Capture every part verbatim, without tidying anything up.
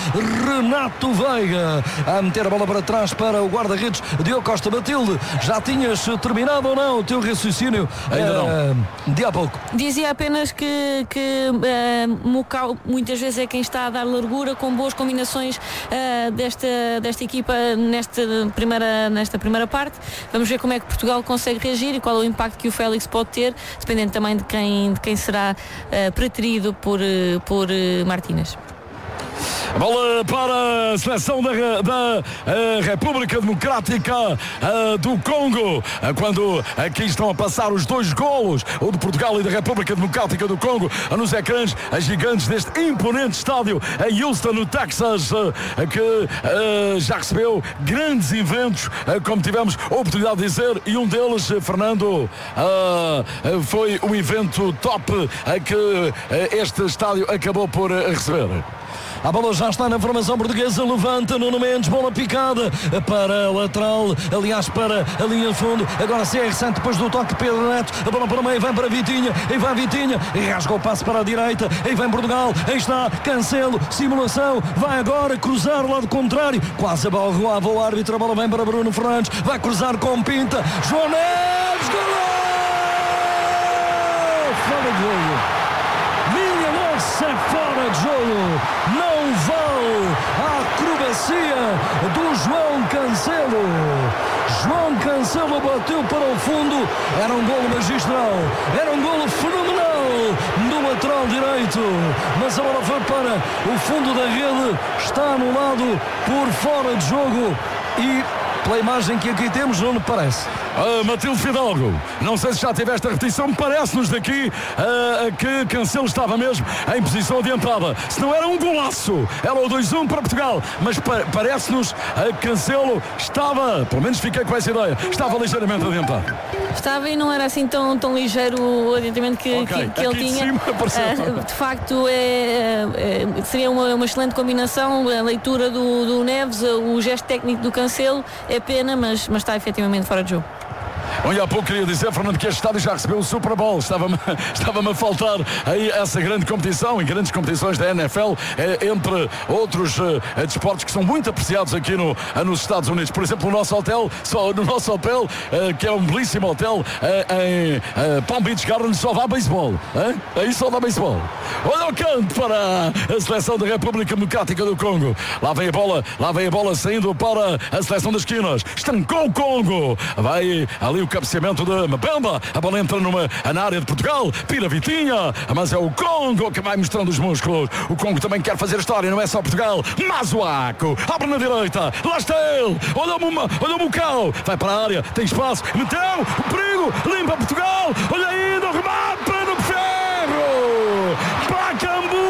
Renato Veiga a meter a bola para trás para o guarda-redes Diogo Costa. Matilde, já tinhas terminado ou não o teu raciocínio? Ainda uh, não. De há pouco. Dizia apenas que, que uh, Mucau muitas vezes é quem está a dar largura, com boas combinações uh, desta, desta equipa nesta primeira, nesta primeira parte. Vamos ver como é que Portugal consegue reagir e qual é o impacto que o Félix pode ter, dependendo também de quem, de quem será uh, preterido por, uh, por uh, Martínez. Bola para a seleção da, da uh, República Democrática uh, do Congo, uh, quando aqui estão a passar os dois golos, o de Portugal e da República Democrática do Congo, uh, nos ecrãs, as gigantes deste imponente estádio em Houston, no Texas, uh, que uh, já recebeu grandes eventos, uh, como tivemos a oportunidade de dizer, e um deles, uh, Fernando, uh, uh, foi um evento top uh, que uh, este estádio acabou por uh, receber. A bola já está na formação portuguesa, levanta Nuno Mendes, bola picada para a lateral, aliás para a linha de fundo, agora C R sete depois do toque de Pedro Neto, a bola para o meio, vem para Vitinha, e vai Vitinha, e rasga o passe para a direita, e vem Portugal, aí está, Cancelo, simulação, vai agora cruzar o lado contrário, quase a bola roava o árbitro, a bola vem para Bruno Fernandes, vai cruzar com Pinta, João Neves, gol! Fora de jogo! Minha nossa, fora de jogo! Não vale a acrobacia do João Cancelo. João Cancelo bateu para o fundo. Era um golo magistral. Era um golo fenomenal do lateral direito. Mas a bola foi para o fundo da rede. Está anulado por fora de jogo. E pela imagem que aqui temos, não me parece. Uh, Matilde Fidalgo, não sei se já tiveste a repetição, parece-nos daqui uh, que Cancelo estava mesmo em posição adiantada. Se não era um golaço, era o dois a um para Portugal, mas pa- parece-nos uh, que Cancelo estava, pelo menos fiquei com essa ideia, estava ligeiramente adiantado. Estava e não era assim tão, tão ligeiro o adiantamento que, okay, que, que ele de tinha. Uh, de facto, é, é, seria uma, uma excelente combinação. A leitura do, do Neves, o gesto técnico do Cancelo, é pena, mas, mas está efetivamente fora de jogo. Bom, e há pouco queria dizer, Fernando, que este estádio já recebeu o Super Bowl. Estava-me, estava-me a faltar aí essa grande competição, e grandes competições da N F L, eh, entre outros eh, desportos que são muito apreciados aqui no, nos Estados Unidos. Por exemplo, o nosso hotel, só, no nosso hotel, eh, que é um belíssimo hotel eh, em eh, Palm Beach Gardens, só dá beisebol. Eh? Aí só dá beisebol. Olha o canto para a seleção da República Democrática do Congo. Lá vem a bola, lá vem a bola saindo para a seleção das esquinas. Estancou o Congo. Vai ali o cabeceamento de Mbemba, a bola entra numa, na área de Portugal, pira Vitinha, mas é o Congo que vai mostrando os músculos. O Congo também quer fazer história, não é só Portugal. Mazuaco, abre na direita, lá está ele, olha o, olha o Mucau, vai para a área, tem espaço, meteu, o perigo, limpa Portugal, olha ainda o remate para no ferro, Bacambu,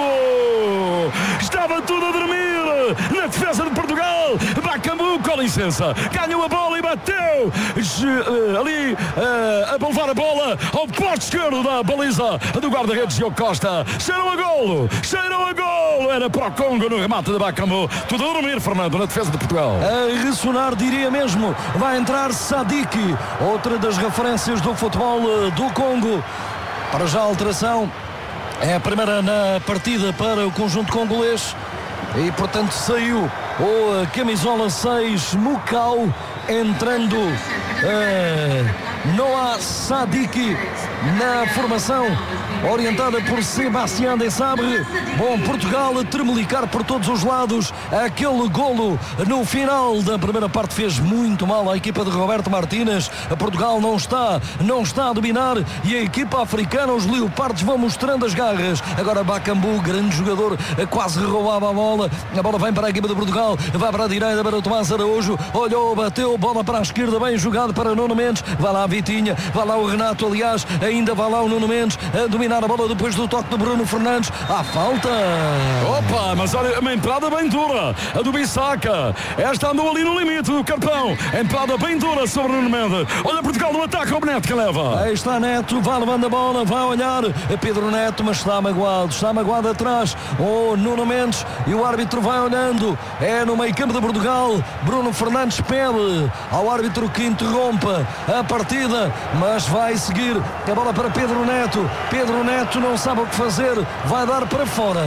estava tudo a dormir na defesa de Portugal. Bacambu, com licença, ganhou a bola e bateu ali a levar a bola ao poste esquerdo da baliza do guarda-redes Diogo Costa. Cheiram a golo, cheiram a golo, era para o Congo no remate de Bacambu. Tudo a dormir, Fernando, na defesa de Portugal. A ressonar, diria mesmo, vai entrar Sadiki, outra das referências do futebol do Congo. Para já a alteração é a primeira na partida para o conjunto congolês e portanto saiu o camisola seis Mucau, entrando uh, Noah Sadiki na formação orientada por Sebastião de Sabre. Bom, Portugal a tremelicar por todos os lados. Aquele golo no final da primeira parte fez muito mal à equipa de Roberto Martínez. A Portugal não está, não está a dominar e a equipa africana, os Leopardos, vão mostrando as garras. Agora Bacambu, grande jogador, quase roubava a bola. A bola vem para a equipa de Portugal, vai para a direita para o Tomás Araújo. Olhou, bateu, bola para a esquerda, bem jogado para Nuno Mendes. Vai lá a Vitinha, vai lá o Renato, aliás, ainda vai lá o Nuno Mendes a dominar a bola depois do toque de Bruno Fernandes. Há falta. Opa, mas olha, uma entrada bem dura, a do Bissaca. Esta andou ali no limite do cartão. Entrada bem dura sobre Nuno Mendes. Olha Portugal no ataque, o Neto que leva. Aí está Neto, vai levando a bola, vai olhar a Pedro Neto, mas está magoado, está magoado atrás. O Nuno Mendes e o árbitro vai olhando. É no meio campo de Portugal. Bruno Fernandes pede ao árbitro que interrompa a partida, mas vai seguir a bola para Pedro Neto. Pedro Neto não sabe o que fazer, vai dar para fora.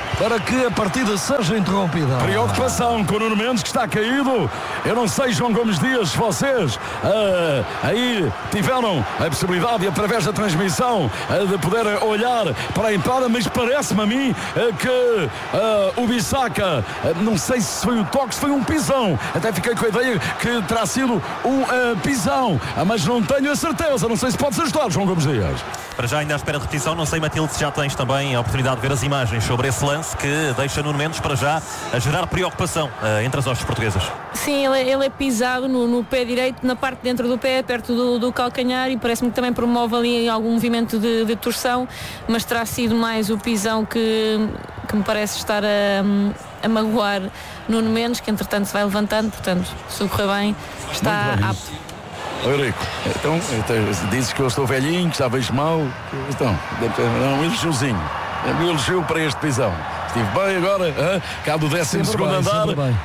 para que a partida seja interrompida. Preocupação com o Nuno Mendes, que está caído. Eu não sei, João Gomes Dias, se vocês uh, aí tiveram a possibilidade, através da transmissão, uh, de poder olhar para a entrada, mas parece-me a mim uh, que uh, o Bissaka, uh, não sei se foi o toque, se foi um pisão. Até fiquei com a ideia que terá sido um uh, pisão, uh, mas não tenho a certeza. Não sei se podes ajudar, João Gomes Dias. Para já, ainda à espera de repetição, não sei, Matilde, se já tens também a oportunidade de ver as imagens sobre esse lance que deixa Nuno Mendes, para já, a gerar preocupação uh, entre as hostes portuguesas. Sim, ele, ele é pisado no, no pé direito, na parte de dentro do pé, perto do, do calcanhar, e parece-me que também promove ali algum movimento de, de torção, mas terá sido mais o pisão que, que me parece estar a, a magoar Nuno Mendes, que entretanto se vai levantando, portanto, se correr bem, está bem, apto. Eurico, então, então dizes que eu estou velhinho, que já vejo mal. Então, é um elogiozinho. É um elogio para este pisão. Estive bem agora, hein? Cá do décimo segundo andar.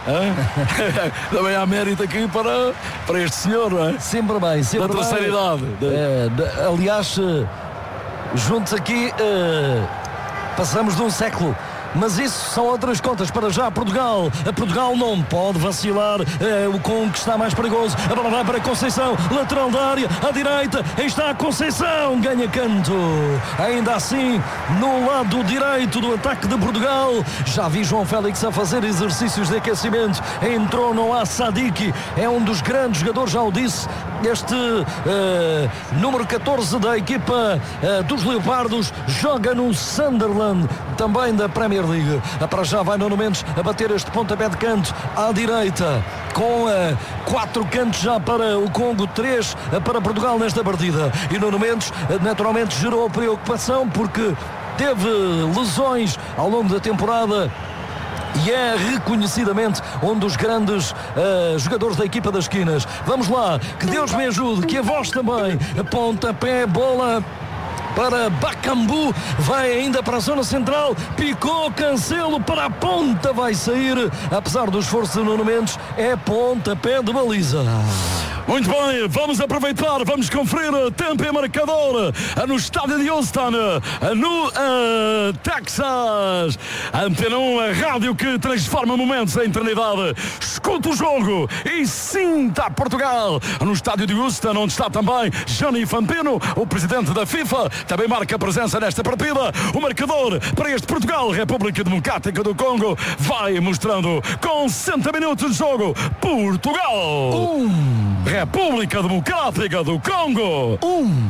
Também há mérito aqui para, para este senhor, não é? Sempre bem, sempre da terceira bem. idade. É, de, aliás, juntos aqui, uh, passamos de um século. Mas isso são outras contas. Para já Portugal, a Portugal não pode vacilar, é o Congo que está mais perigoso. A bola vai para Conceição, lateral da área, à direita, aí está a Conceição, ganha canto, ainda assim no lado direito do ataque de Portugal. Já vi João Félix a fazer exercícios de aquecimento, entrou no Sadik, é um dos grandes jogadores, já o disse, este uh, número catorze da equipa uh, dos Leopardos, joga no Sunderland, também da Premier League. Para já vai Nuno Mendes a bater este pontapé de canto à direita, com uh, quatro cantos já para o Congo, três uh, para Portugal nesta partida. E Nuno Mendes uh, naturalmente gerou preocupação porque teve lesões ao longo da temporada e é reconhecidamente um dos grandes uh, jogadores da equipa das esquinas. Vamos lá, que Deus me ajude, que a voz também. Pontapé, bola para Bakambu, vai ainda para a zona central, picou, Cancelo para a ponta, vai sair, apesar do esforço de Nuno Mendes, é pontapé de baliza. Muito bem, vamos aproveitar, vamos conferir tempo e marcador no estádio de Houston, no uh, Texas. Antena um, a rádio que transforma momentos em eternidade. Escuta o jogo e sinta Portugal no estádio de Houston, onde está também Gianni Infantino, o presidente da FIFA, também marca presença nesta partida. O marcador para este Portugal, República Democrática do Congo, vai mostrando com sessenta minutos de jogo. Portugal um. República Democrática do Congo um.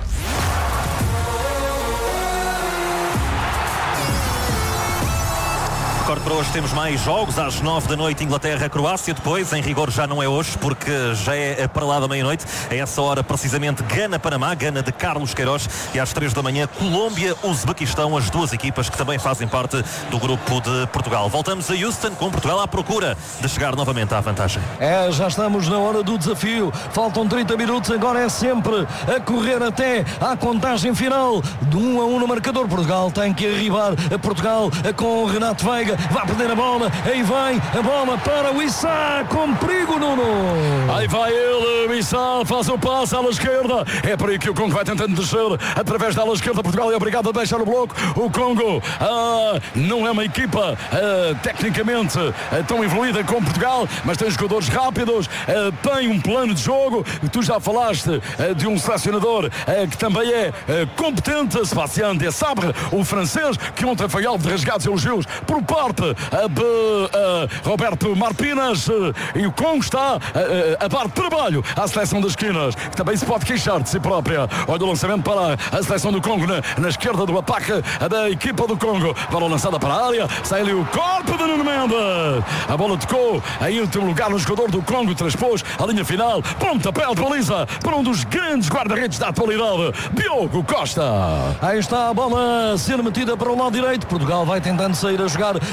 Recordo para hoje temos mais jogos. Às nove da noite, Inglaterra-Croácia. Depois, em rigor, já não é hoje, porque já é para lá da meia-noite. A essa hora, precisamente, Gana-Panamá, Gana de Carlos Queiroz. E às três da manhã, Colômbia-Uzbequistão, as duas equipas que também fazem parte do grupo de Portugal. Voltamos a Houston, com Portugal à procura de chegar novamente à vantagem. É, já estamos na hora do desafio. Faltam trinta minutos, agora é sempre a correr até à contagem final. De um a um no marcador. Portugal tem que arribar. A Portugal com o Renato Veiga. Vai perder a bola, aí vai a bola para o Issa, com perigo, Nuno. Aí vai ele, o Issa, faz o passe à ala esquerda. É por aí que o Congo vai tentando descer através da ala esquerda. Portugal é obrigado a deixar o bloco. O Congo ah, não é uma equipa ah, tecnicamente ah, tão evoluída como Portugal, mas tem jogadores rápidos, ah, tem um plano de jogo. Tu já falaste ah, de um selecionador ah, que também é ah, competente, Sebastián Desabre, o francês, que ontem foi alvo de rasgados elogios por parte de uh, Roberto Marpinas, uh, e o Congo está uh, a dar trabalho à seleção das esquinas, que também se pode queixar de si própria. Olha o lançamento para a seleção do Congo na, na esquerda do ataque da equipa do Congo. Bola lançada para a área, sai ali o corpo de Nuno Mendes. A bola tocou em último lugar no jogador do Congo, transpôs a linha final, pontapé de baliza para um dos grandes guarda-redes da atualidade, Diogo Costa. Aí está a bola a ser metida para o lado direito. Portugal vai tentando sair a jogar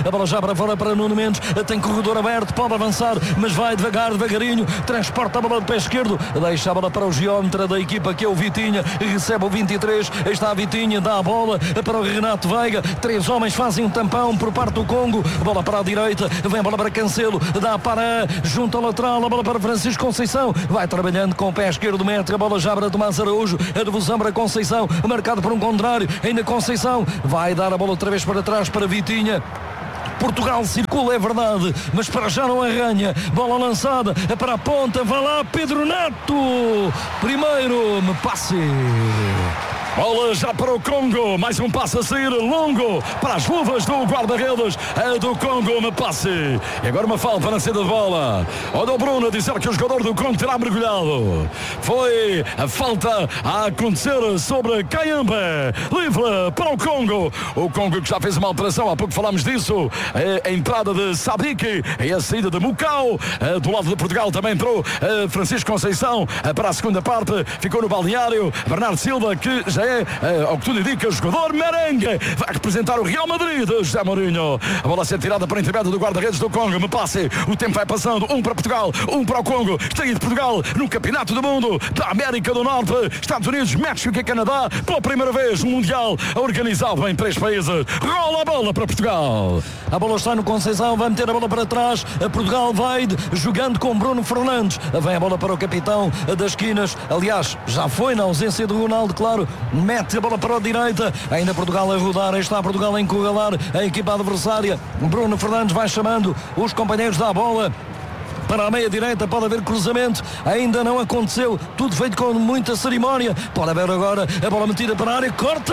a bola já para fora para Nuno Mendes, tem corredor aberto, pode avançar, mas vai devagar, devagarinho, transporta a bola de pé esquerdo, deixa a bola para o geómetra da equipa que é o Vitinha, recebe o vinte e três, está a Vitinha, dá a bola para o Renato Veiga, três homens fazem um tampão por parte do Congo, bola para a direita, vem a bola para Cancelo, dá para junto ao lateral, a bola para Francisco Conceição, vai trabalhando com o pé esquerdo, mete a bola já para Tomás Araújo, a devolução para Conceição, marcado por um contrário, ainda Conceição, vai dar a bola outra vez para trás para Vitinha. Portugal circula, é verdade, mas para já não arranha. Bola lançada, é para a ponta, vai lá Pedro Neto. Primeiro, me passe. Bola já para o Congo, mais um passe a sair longo para as luvas do guarda-redes, é do Congo, me passe. E agora uma falta na saída de bola. Olha o Bruno a dizer que o jogador do Congo terá mergulhado. Foi a falta a acontecer sobre Kayembe, livre para o Congo. O Congo que já fez uma alteração, há pouco falámos disso. A entrada de Sadik e a saída de Mucau. Do lado de Portugal também entrou Francisco Conceição para a segunda parte, ficou no balneário Bernardo Silva, que já é, ao que tudo indica, o jogador merengue, vai representar o Real Madrid, José Mourinho. A bola a ser tirada para a intermédio do guarda-redes do Congo, me passe, o tempo vai passando, um para Portugal, um para o Congo, está aí de Portugal no Campeonato do Mundo da América do Norte, Estados Unidos, México e Canadá, pela primeira vez um Mundial organizado em três países. Rola a bola para Portugal. A bola está no Conceição, vai meter a bola para trás, Portugal vai jogando com Bruno Fernandes, vem a bola para o capitão das esquinas, aliás, já foi na ausência do Ronaldo, claro, mete a bola para a direita, ainda Portugal a rodar, aí está Portugal a encurralar a equipa adversária, Bruno Fernandes vai chamando os companheiros da bola para a meia direita, pode haver cruzamento, ainda não aconteceu, tudo feito com muita cerimónia, pode haver agora a bola metida para a área, corta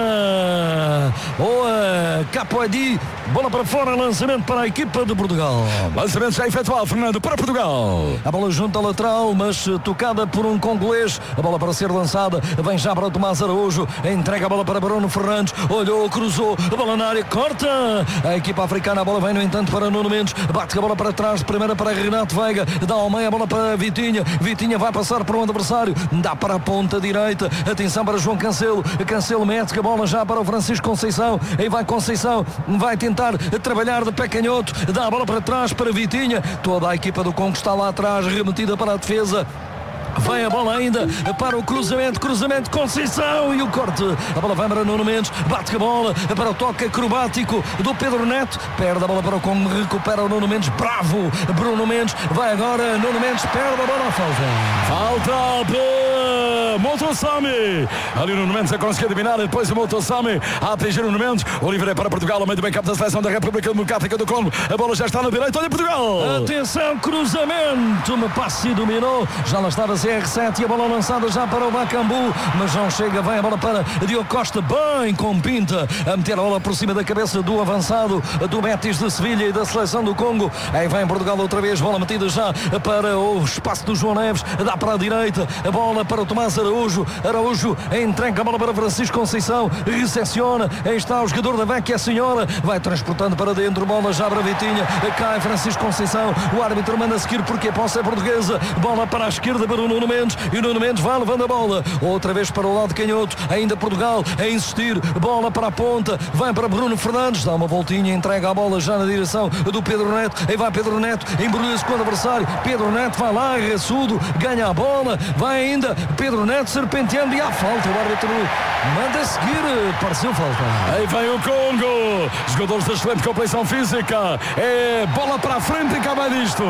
boa, Capoedi, bola para fora, lançamento para a equipa de Portugal, lançamento já efetuado, Fernando, para Portugal, a bola junto ao lateral, mas tocada por um congolês, a bola para ser lançada, vem já para o Tomás Araújo, entrega a bola para Bruno Fernandes, olhou, cruzou, a bola na área, corta a equipa africana, a bola vem no entanto para Nuno Mendes, bate a bola para trás, primeira para Renato Veiga, dá ao meio a bola para Vitinha, Vitinha vai passar por um adversário, dá para a ponta direita, atenção para João Cancelo, Cancelo mete a bola já para o Francisco Conceição, aí vai Conceição, vai tentar trabalhar de pé canhoto, dá a bola para trás para Vitinha, toda a equipa do Congo está lá atrás, remetida para a defesa. Vem a bola ainda para o cruzamento, cruzamento, Conceição e o corte. A bola vai para Nuno Mendes, bate a bola para o toque acrobático do Pedro Neto. Perde a bola para o Congo, recupera o Nuno Mendes, bravo, Bruno Mendes. Vai agora, Nuno Mendes, perde a bola, falta. Falta para Motosami. Ali o Nuno Mendes a conseguir eliminar, depois o Motosami a atingir o Nuno Mendes. Oliveira para Portugal, ao meio do bem campo da seleção da República Democrática do Congo. A bola já está na direita, olha Portugal. Atenção, cruzamento, me passe e dominou. Já lá estava C R sete e a bola lançada já para o Bacambu, mas não chega, vem a bola para Diogo Costa, bem com pinta, a meter a bola por cima da cabeça do avançado do Betis de Sevilha e da seleção do Congo. Aí vem Portugal outra vez, bola metida já para o espaço do João Neves, dá para a direita, a bola para o Tomás Araújo, Araújo entrega a bola para Francisco Conceição, recepciona, aí está o jogador da Vecchia Senhora, vai transportando para dentro, bola já para Vitinha, cai Francisco Conceição, o árbitro manda seguir porque a posse é portuguesa, bola para a esquerda para o Nuno Mendes, e o Nuno Mendes vai levando a bola outra vez para o lado canhoto, ainda Portugal a insistir, bola para a ponta, vai para Bruno Fernandes, dá uma voltinha, entrega a bola já na direção do Pedro Neto, aí vai Pedro Neto, embrulha-se com o adversário, Pedro Neto vai lá, raçudo, ganha a bola, vai ainda Pedro Neto serpenteando e há falta, o árbitro manda seguir, pareceu falta. Aí vem o Congo, jogadores da excelente complexão física, é bola para a frente e acaba disto,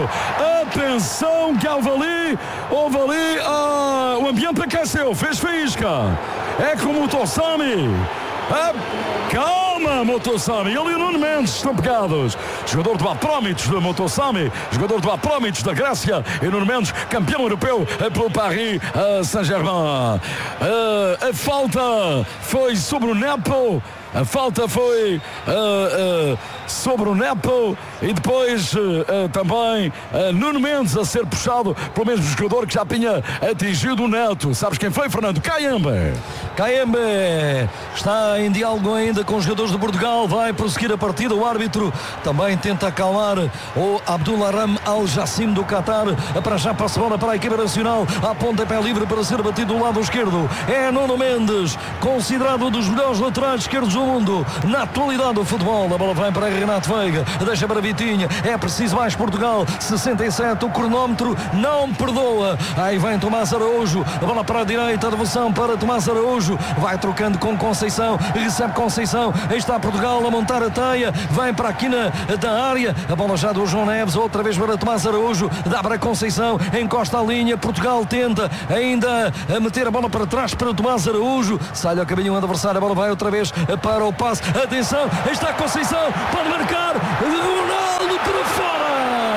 atenção que houve ali, houve ali ah, o ambiente aqueceu, fez faísca, é com o Motosami. Ah, calma, Motosami, ele e o Nuno Mendes estão pegados. Jogador do Atromitos de Motosami, jogador do Atromitos da Grécia, e Nuno Mendes, campeão europeu pelo Paris Saint-Germain. Ah, a falta foi sobre o Nepo. A falta foi uh, uh, sobre o Nepo e depois uh, uh, também uh, Nuno Mendes a ser puxado pelo mesmo jogador que já tinha atingido o Neto. Sabes quem foi, Fernando? Kayembe. Kayembe está em diálogo ainda com os jogadores de Portugal, vai prosseguir a partida. O árbitro também tenta acalmar o Abdulharam Al-Jassim do Qatar. Para já passa a bola para a equipa nacional, a pontapé livre para ser batido do lado esquerdo. É Nuno Mendes, considerado um dos melhores laterais esquerdos do mundo na atualidade do futebol. A bola vem para Renato Veiga, deixa para Vitinha, é preciso mais Portugal, sessenta e sete, o cronómetro não perdoa. Aí vem Tomás Araújo, a bola para a direita, a devolução para Tomás Araújo, vai trocando com Conceição, recebe Conceição, aí está Portugal a montar a teia, vem para a quina da área, a bola já do João Neves, outra vez para Tomás Araújo, dá para Conceição, encosta a linha, Portugal tenta ainda a meter a bola para trás para Tomás Araújo, sai ao caminho o adversário, a bola vai outra vez para o passe, atenção, aí está Conceição, pode marcar, Ronaldo para fora,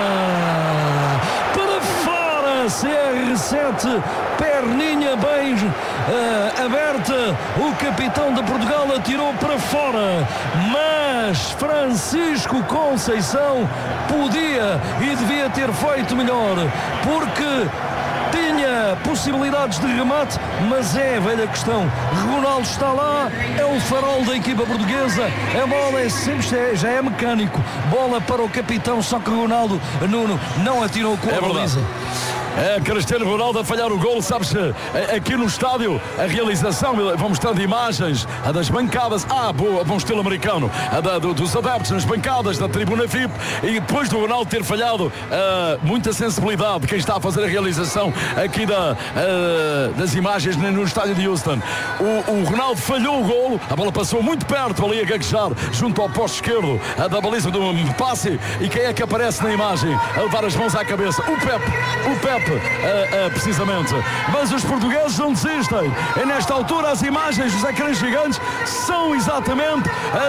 para fora, C R sete, perninha bem uh, aberta, o capitão de Portugal atirou para fora, mas Francisco Conceição podia e devia ter feito melhor, porque tinha possibilidades de remate, mas é a velha questão. Ronaldo está lá, é o farol da equipa portuguesa, a bola é sempre, já é mecânico, bola para o capitão, só que Ronaldo Nuno não atirou com a baliza. É Cristiano Ronaldo a falhar o gol, sabes, aqui no estádio a realização, vão mostrando imagens a das bancadas, ah, boa, bom estilo americano, a da, do, dos adeptos nas bancadas da tribuna V I P, e depois do Ronaldo ter falhado, uh, muita sensibilidade de quem está a fazer a realização aqui da, uh, das imagens no estádio de Houston. O, o Ronaldo falhou o golo, a bola passou muito perto ali a gaguejar junto ao posto esquerdo, a da baliza do passe, e quem é que aparece na imagem a levar as mãos à cabeça? O Pepe, o Pepe. Uh, uh, precisamente, mas os portugueses não desistem, e nesta altura as imagens dos ecrãs gigantes são exatamente uh,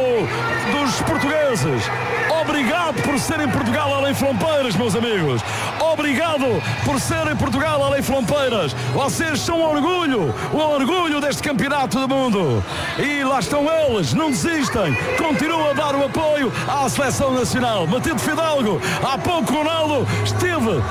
do, dos portugueses. Obrigado por serem Portugal além fronteiras, meus amigos, obrigado por serem Portugal além fronteiras, vocês são um orgulho, o orgulho deste campeonato do mundo, e lá estão eles, não desistem, continuam a dar o apoio à seleção nacional. Matilde Fidalgo, há pouco Ronaldo esteve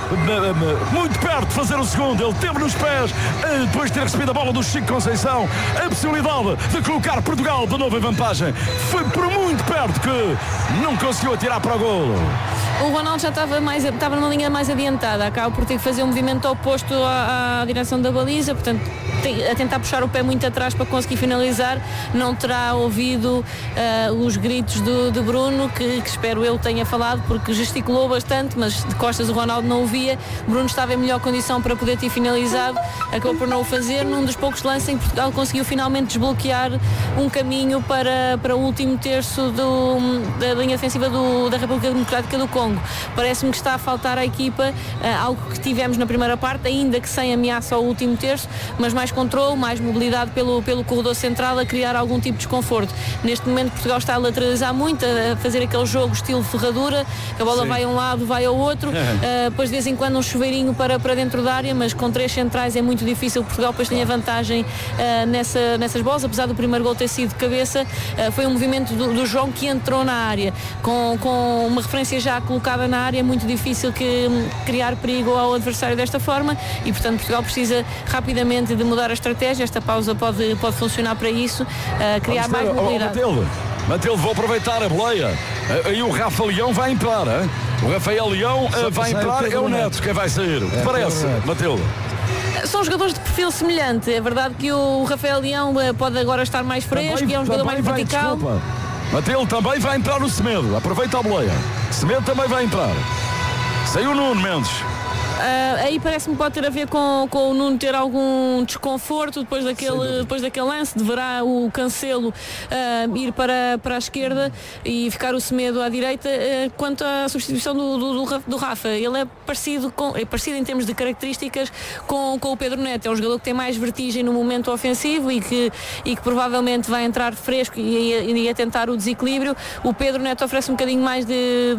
muito perto de fazer o segundo, ele teve nos pés, depois de ter recebido a bola do Chico Conceição, a possibilidade de colocar Portugal de novo em vantagem, foi por muito perto que não conseguiu atirar para o golo. O Ronaldo já estava, mais, estava numa linha mais adiantada, acaba por ter que fazer um movimento oposto à, à direção da baliza, portanto a tentar puxar o pé muito atrás para conseguir finalizar, não terá ouvido uh, os gritos do, de Bruno, que, que espero eu tenha falado, porque gesticulou bastante, mas de costas o Ronaldo não o via. Bruno estava em melhor condição para poder ter finalizado, acabou por não o fazer, num dos poucos lances em que Portugal conseguiu finalmente desbloquear um caminho para, para o último terço do, da linha defensiva do, da República Democrática do Congo. Parece-me que está a faltar à equipa uh, algo que tivemos na primeira parte, ainda que sem ameaça ao último terço, mas mais controle, mais mobilidade pelo, pelo corredor central, a criar algum tipo de desconforto. Neste momento Portugal está a lateralizar muito, a fazer aquele jogo estilo ferradura, que a bola Sim. vai a um lado, vai ao outro, uh, depois de vez em quando um chuveirinho para, para dentro da área, mas com três centrais é muito difícil. Portugal depois tenha vantagem uh, nessa, nessas bolas, apesar do primeiro gol ter sido de cabeça, uh, foi um movimento do, do João que entrou na área, com, com uma referência já colocada na área, é muito difícil que, um, criar perigo ao adversário desta forma, e portanto Portugal precisa rapidamente de mudar a estratégia. Esta pausa pode, pode funcionar para isso, uh, criar Vamos mais ter, mobilidade. Oh, Matilde, Matilde, vou aproveitar a boleia. E o Rafa Leão vai entrar, hein? O Rafael Leão uh, vai entrar, é o Neto quem vai sair. O que é, parece, Matilde? São jogadores de perfil semelhante. É verdade que o Rafael Leão uh, pode agora estar mais fresco, também, e é um jogador mais vai, vertical. Desculpa. Matilde também vai entrar no Semedo. Aproveita a boleia. Semedo também vai entrar. Saiu o Nuno Mendes. Uh, aí parece-me que pode ter a ver com, com o Nuno ter algum desconforto depois daquele, depois daquele lance. Deverá o Cancelo uh, ir para, para a esquerda e ficar o Semedo à direita. Uh, quanto à substituição do, do, do Rafa, ele é parecido, com, é parecido em termos de características com, com o Pedro Neto. É um jogador que tem mais vertigem no momento ofensivo e que, e que provavelmente vai entrar fresco e, e, e a tentar o desequilíbrio. O Pedro Neto oferece um bocadinho mais de,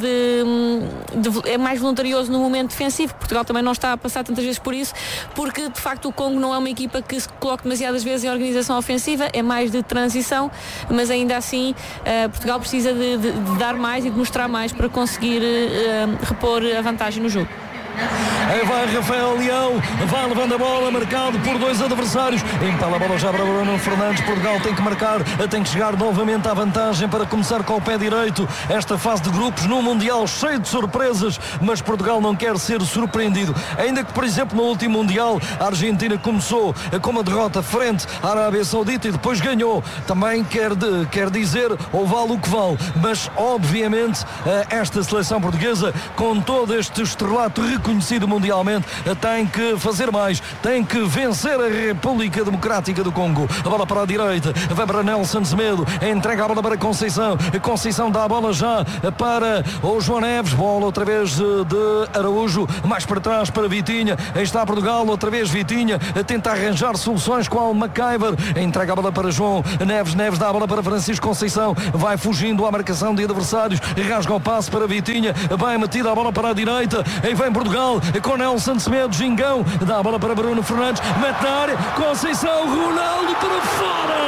de, de, de é mais voluntarioso no momento defensivo. Portugal também não está a passar tantas vezes por isso, porque de facto o Congo não é uma equipa que se coloque demasiadas vezes em organização ofensiva, é mais de transição, mas ainda assim uh, Portugal precisa de, de, de dar mais e de mostrar mais para conseguir uh, repor a vantagem no jogo. Aí vai Rafael Leão, vai levando a bola, marcado por dois adversários. Empala a bola já para Bruno Fernandes. Portugal tem que marcar, tem que chegar novamente à vantagem para começar com o pé direito esta fase de grupos no Mundial, cheio de surpresas, mas Portugal não quer ser surpreendido. Ainda que, por exemplo, no último Mundial, a Argentina começou com uma derrota frente à Arábia Saudita e depois ganhou. Também quer, de, quer dizer, ou vale o que vale, mas obviamente esta seleção portuguesa, com todo este estrelato reconhecido mundialmente, tem que fazer mais, tem que vencer a República Democrática do Congo. A bola para a direita, vai para Nelson Semedo, entrega a bola para Conceição, Conceição dá a bola já para o João Neves, bola outra vez de Araújo, mais para trás para Vitinha, aí está Portugal, outra vez Vitinha, tenta arranjar soluções com o McIver, entrega a bola para João Neves, Neves dá a bola para Francisco Conceição, vai fugindo à marcação de adversários, rasga o passe para Vitinha, vai metida a bola para a direita, aí vem Portugal com Nelson Semedo, Gingão, dá a bola para Bruno Fernandes, mete na área, Conceição, Ronaldo para fora,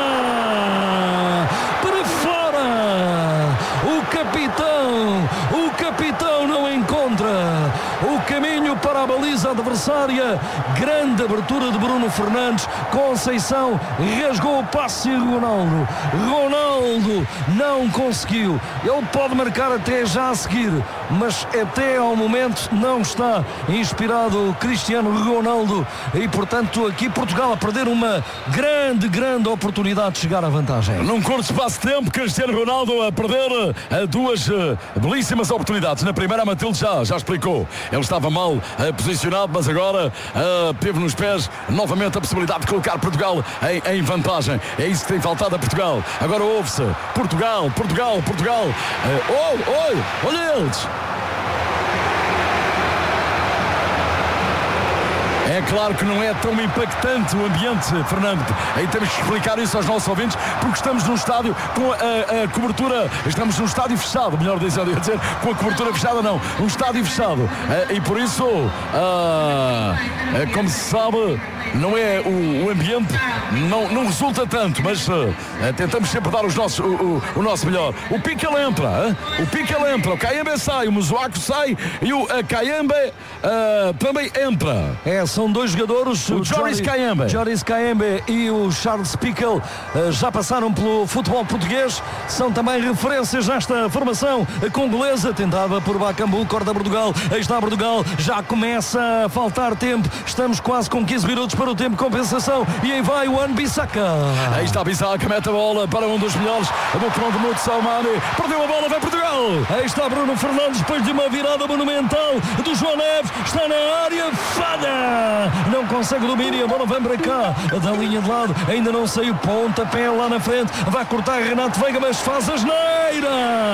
para fora, o capitão, o capitão não encontra o caminho para a baliza adversária. Grande abertura de Bruno Fernandes, Conceição rasgou o passe e Ronaldo Ronaldo não conseguiu. Ele pode marcar até já a seguir, mas até ao momento não está inspirado Cristiano Ronaldo e portanto aqui Portugal a perder uma grande, grande oportunidade de chegar à vantagem. Num curto espaço de tempo, Cristiano Ronaldo a perder duas belíssimas oportunidades. Na primeira, Matilde já, já explicou, ele estava mal uh, posicionado, mas agora uh, teve nos pés novamente a possibilidade de colocar Portugal em, em vantagem. É isso que tem faltado a Portugal. Agora ouve-se Portugal, Portugal, Portugal. Uh, oh, oh, olha eles! É claro que não é tão impactante o ambiente, Fernando. Aí temos que explicar isso aos nossos ouvintes, porque estamos num estádio com a, a cobertura, estamos num estádio fechado, melhor dizendo, ia dizer, com a cobertura fechada não, um estádio fechado. E por isso, como se sabe, não é o, o ambiente, não, não resulta tanto, mas tentamos sempre dar os nossos, o, o, o nosso melhor. O Piquel entra, hein? o Piquel entra, o Kayembe sai, o Muzuaku sai e o Kayembe uh, também entra. É, são dois jogadores, o Joris Kayembe. Joris Kayembe e o Charles Piquel uh, já passaram pelo futebol português, são também referências nesta formação congolesa, tentada por Bakambu, corta Portugal, aí está Portugal, já começa a faltar tempo, estamos quase com quinze minutos para o tempo de compensação e aí vai o Wan-Bissaka. Aí está Bissaka, mete a bola para um dos melhores do tronco de Salmani, perdeu a bola, vai Portugal. Aí está Bruno Fernandes, depois de uma virada monumental do João Neves, está na área, falha, não consegue domínio e a bola vem para cá, da linha de lado, ainda não saiu, pontapé lá na frente, vai cortar Renato Veiga, mas faz a asneira.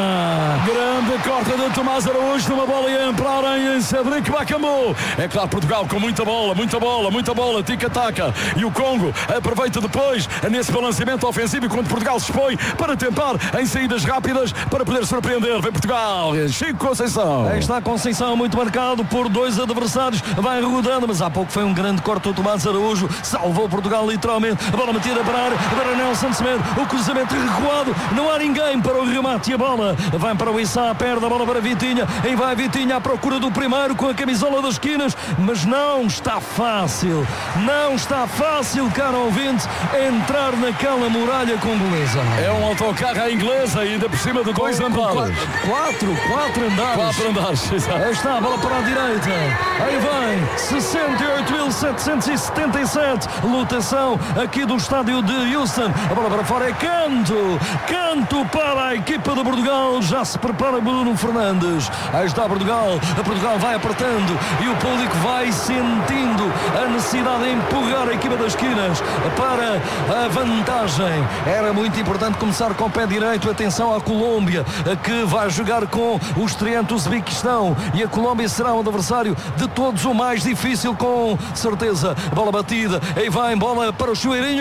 Grande corta de Tomás Araújo, numa bola a entrar em Cedric Bakambu. É claro, Portugal com muita bola, muita bola, muita bola, tica-taca, e o Congo aproveita depois nesse balanceamento ofensivo e quando Portugal se expõe para tentar em saídas rápidas para poder surpreender. Vem Portugal, Chico Conceição. Aí está Conceição, muito marcado por dois adversários, vai rodando, mas há pouco foi um grande corte do Tomás Araújo, salvou Portugal literalmente, a bola metida para a área, para Nelson Semedo, o cruzamento recuado, não há ninguém para o remate e a bola vai para o Issa, perde a bola para Vitinha, aí vai Vitinha à procura do primeiro com a camisola das esquinas, mas não está fácil, não está fácil, caro ouvinte, entrar naquela muralha congolesa. É um autocarro à inglesa e ainda por cima de dois andares. Quatro, quatro andares. Quatro andares, exato. Aí está a bola para a direita, aí vai sessenta e oito mil setecentos e setenta e sete, lotação aqui do estádio de Houston, a bola para fora é canto, canto para a equipa de Portugal, já se prepara Bruno Fernandes, aí está Portugal, a Portugal vai apertando e o público vai sentindo a necessidade de empurrar a equipa das esquinas para a vantagem. Era muito importante começar com o pé direito, atenção à Colômbia, que vai jogar com o estreante Uzbequistão e a Colômbia será um adversário de todos o mais difícil com certeza. Bola batida, aí vai bola para o Chueirinho,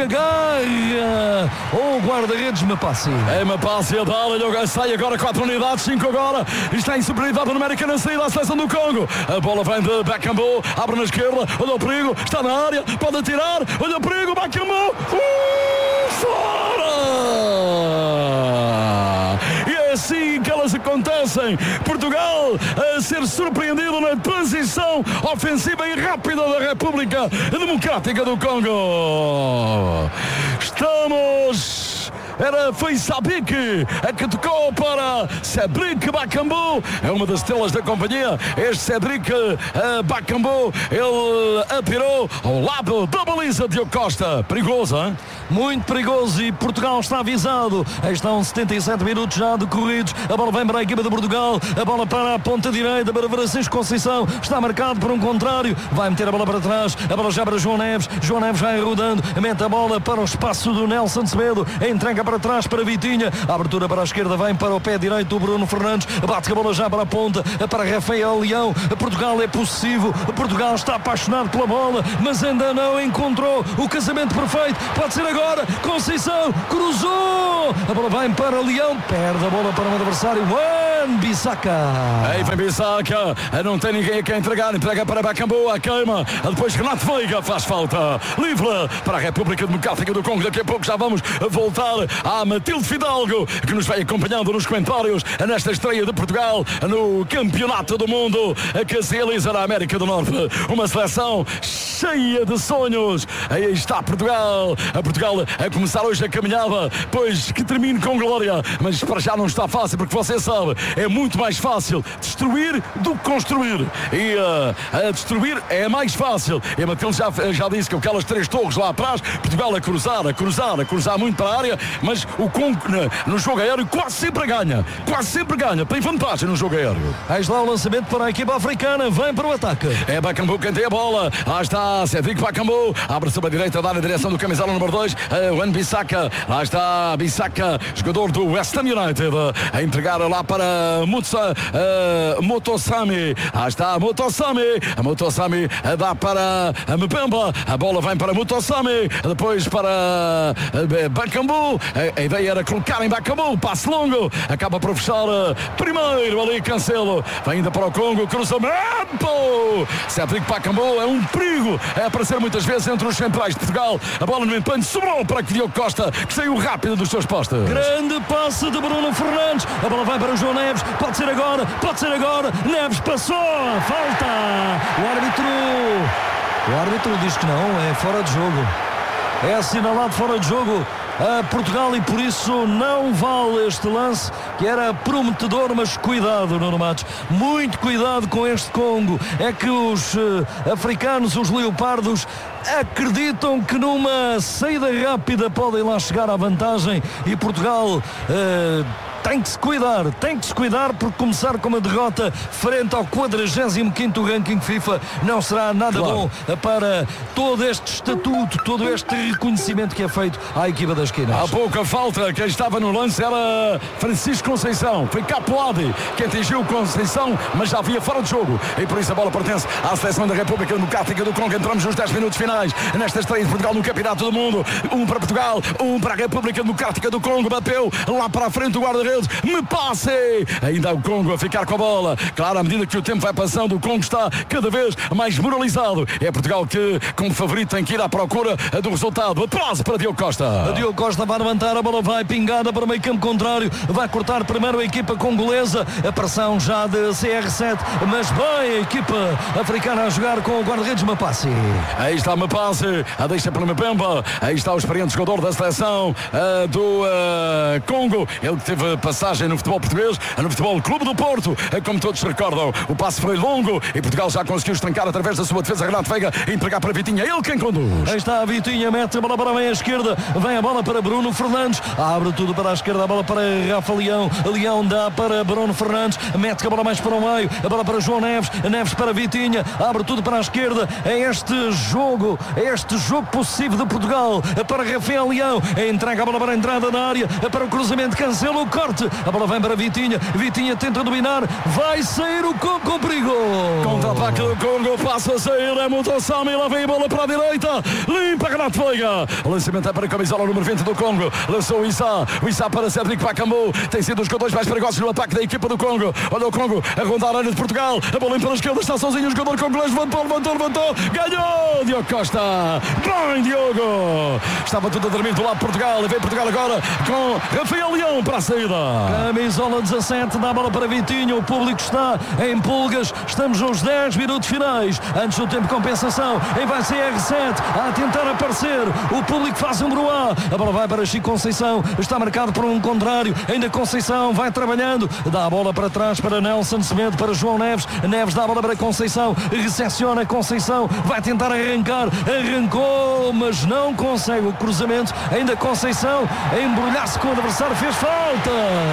agarra o guarda-redes Mapassi. É Mapassi a dar, sai agora quatro unidades, cinco agora, está em superioridade numérica na saída da seleção do Congo. A bola vem de Bakambu, abre na esquerda, olha o perigo, está na área, pode atirar, olha o perigo, Bakambu, uh, fora! E é assim que elas acontecem. Portugal a ser surpreendido na transição ofensiva e rápida da República Democrática do Congo. Estamos... Era, foi Sadik a que tocou para Cédric Bakambu, é uma das estrelas da companhia. Este Cédric uh, Bakambu, ele atirou ao lado da baliza de Diogo Costa. Perigoso, hein? Muito perigoso, e Portugal está avisado. Aí estão setenta e sete minutos já decorridos. A bola vem para a equipa de Portugal, a bola para a ponta direita para Francisco Conceição, está marcado por um contrário, vai meter a bola para trás, a bola já para João Neves. João Neves vai rodando, mete a bola para o espaço do Nelson Semedo, entrega para trás para Vitinha, a abertura para a esquerda vem para o pé direito do Bruno Fernandes, bate a bola já para a ponta, para Rafael Leão. Portugal é possessivo, Portugal está apaixonado pela bola, mas ainda não encontrou o casamento perfeito. Pode ser agora, Conceição cruzou, a bola vai para Leão, perde a bola para o adversário, Wan-Bissaka. Aí vem Bissaka, não tem ninguém a quem entregar, entrega para Bakambu, a queima, depois Renato Veiga faz falta, livre para a República Democrática do Congo. Daqui a pouco já vamos voltar à Matilde Fidalgo, que nos vai acompanhando nos comentários nesta estreia de Portugal no Campeonato do Mundo que se realiza na América do Norte. Uma seleção cheia de sonhos. Aí está Portugal, a Portugal a começar hoje a caminhada, pois que termine com glória, mas para já não está fácil, porque você sabe, é muito mais fácil destruir do que construir, e uh, a destruir é mais fácil. E a Matilde já, já disse que aquelas três torres lá atrás, Portugal a cruzar, a cruzar, a cruzar muito para a área, mas o Congo no jogo aéreo quase sempre ganha, quase sempre ganha, tem vantagem no jogo aéreo. Aí está o lançamento para a equipa africana, vem para o ataque. É Bakambu quem tem a bola, lá está Cédric Bakambu, abre sobre a direita, dá na direção do camisola número dois, uh, Wan-Bissaka, lá está Bissaka, jogador do West Ham United, uh, a entregar lá para Mutsa, uh, Motosami, lá está Motosami, a Motosami uh, dá para a Mbemba, a bola vem para Motosami, depois para uh, Bakambu, a, a ideia era colocar em Bakambu, passe longo, acaba por fechar uh, primeiro ali Cancelo, vem ainda para o Congo, cruzamento, Cédric Bakambu é um perigo, é aparecer muitas vezes entre os centrais de Portugal, a bola no empenho sobrou para que Diogo Costa, que saiu rápido dos seus postos. Grande passe de Bruno Fernandes, a bola vai para o João Neves, pode ser agora, pode ser agora, Neves passou, falta, o árbitro, o árbitro diz que não, é fora de jogo, é assinalado fora de jogo a Portugal, e por isso não vale este lance, que era prometedor. Mas cuidado, Nuno Matos, muito cuidado com este Congo. É que os uh, africanos, os leopardos, acreditam que numa saída rápida podem lá chegar à vantagem, e Portugal uh, tem que se cuidar, tem que se cuidar, porque começar com uma derrota frente ao quadragésimo quinto ranking FIFA não será nada claro. bom para todo este estatuto, todo este reconhecimento que é feito à equipa das esquinas. Há pouca falta, quem estava no lance era Francisco Conceição, foi Capuade que atingiu Conceição, mas já havia fora de jogo, e por isso a bola pertence à seleção da República Democrática do Congo. Entramos nos dez minutos finais nesta estreia de Portugal no Campeonato do Mundo. Um para Portugal, um para a República Democrática do Congo. Bateu lá para a frente o guarda-redes, me passe, ainda o Congo a ficar com a bola. Claro, à medida que o tempo vai passando, o Congo está cada vez mais moralizado. É Portugal que, como favorito, tem que ir à procura do resultado. Atraso para Diogo Costa. A Diogo Costa vai levantar, a bola vai pingada para o meio campo contrário, vai cortar primeiro a equipa congolesa, a pressão já de C R sete, mas bem a equipa africana a jogar com o guarda-redes Mapassi. Aí está Mapassi, a deixa para Mbemba, aí está o experiente jogador da seleção uh, do uh, Congo, ele que teve passagem no futebol português, no futebol Clube do Porto, uh, como todos se recordam. O passe foi longo e Portugal já conseguiu estrancar através da sua defesa. Renato Veiga entregar para Vitinha, ele quem conduz. Aí está a Vitinha, mete a bola para a meia esquerda, vem a bola para Bruno Fernandes, abre tudo para a esquerda, a bola para Rafa Leão, Leão dá para Bruno Fernandes, mete a bola mais para o meio, a bola para João Neves, Neves para Vitinha, abre tudo para a esquerda. É este jogo, é este jogo possível de Portugal, para Rafael Leão, entrega a bola para a entrada da área, para o cruzamento, Cancelo, o corte, a bola vem para Vitinha, Vitinha tenta dominar, vai sair o Congo com perigo. Contra-ataque do Congo, passa a sair, é Mutosami, lá vem a bola para a direita, limpa Renato Veiga, o lançamento é para a camisola número vinte do Congo, lançou o Issa, o Issa para Cédric Bakambu, tem sido os jogadores mais perigosos no ataque da equipa do Congo. Olha o Congo a rondar a área de Portugal, a bola para a esquerda, está sozinho o jogador congolês, levantou, levantou, levantou, ganhou Diogo Costa, bem Diogo, estava tudo a dormir do lado de Portugal, e vem Portugal agora com Rafael Leão para a saída, bola. Camisola dezassete, dá a bola para Vitinho. O público está em pulgas. Estamos nos dez minutos finais. Antes do tempo de compensação. Aí vai ser R sete a tentar aparecer. O público faz um bruá. A bola vai para Chico Conceição. Está marcado por um contrário. Ainda Conceição vai trabalhando. Dá a bola para trás para Nelson Semedo, para João Neves. Neves dá a bola para Conceição. Recepciona Conceição. Vai tentar arrancar. Arrancou, mas não consegue o cruzamento. Ainda Conceição a embrulhar-se com o adversário. Fez falta.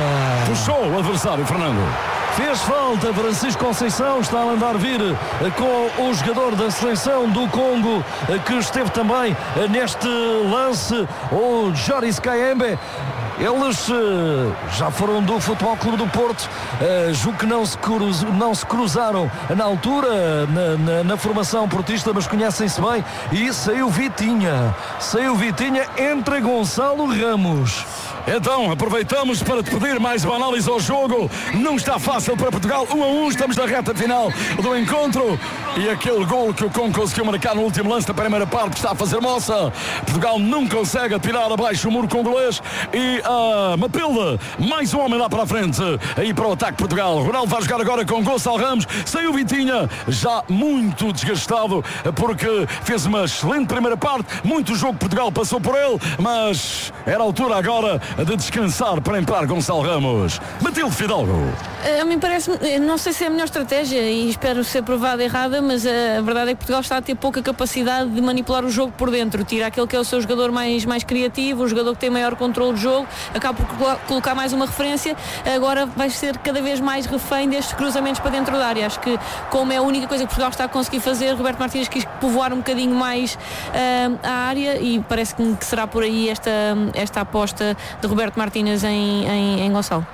Puxou o adversário, Fernando. Fez falta Francisco Conceição, está a mandar vir com o jogador da seleção do Congo, que esteve também neste lance, o Joris Kayembe. Eles uh, já foram do Futebol Clube do Porto, uh, julgo que não se, cruz, não se cruzaram na altura, na, na, na formação portista, mas conhecem-se bem. E saiu Vitinha, saiu Vitinha entre Gonçalo Ramos. Então, aproveitamos para te pedir mais uma análise ao jogo. Não está fácil para Portugal, um a um, estamos na reta final do encontro. E aquele gol que o Congo conseguiu marcar no último lance da primeira parte, está a fazer moça. Portugal não consegue tirar abaixo o muro congolês. E a Matilde, mais um homem lá para a frente, aí para o ataque Portugal. Ronaldo vai jogar agora com Gonçalo Ramos. Saiu Vitinha, já muito desgastado, porque fez uma excelente primeira parte. Muito jogo Portugal passou por ele, mas era a altura agora de descansar para entrar Gonçalo Ramos. Matilde Fidalgo. A mim parece, não sei se é a melhor estratégia e espero ser provada errada, mas a verdade é que Portugal está a ter pouca capacidade de manipular o jogo por dentro. Tira aquele que é o seu jogador mais, mais criativo, o jogador que tem maior controle de jogo, acaba por colocar mais uma referência, agora vai ser cada vez mais refém destes cruzamentos para dentro da área. Acho que, como é a única coisa que Portugal está a conseguir fazer, Roberto Martínez quis povoar um bocadinho mais uh, a área e parece que será por aí esta, esta aposta de Roberto Martínez em, em, em Gonçalo.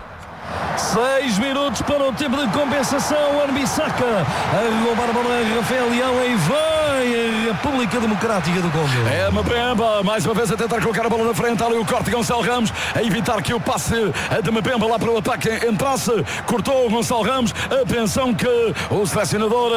Seis minutos para o tempo de compensação. Wan-Bissaka a roubar a bola a Rafael Leão e vai a República Democrática do Congo. É Mbemba, mais uma vez a tentar colocar a bola na frente. Ali o corte de Gonçalo Ramos, a evitar que o passe de Mbemba lá para o ataque entrasse. Cortou o Gonçalo Ramos. Atenção que o selecionador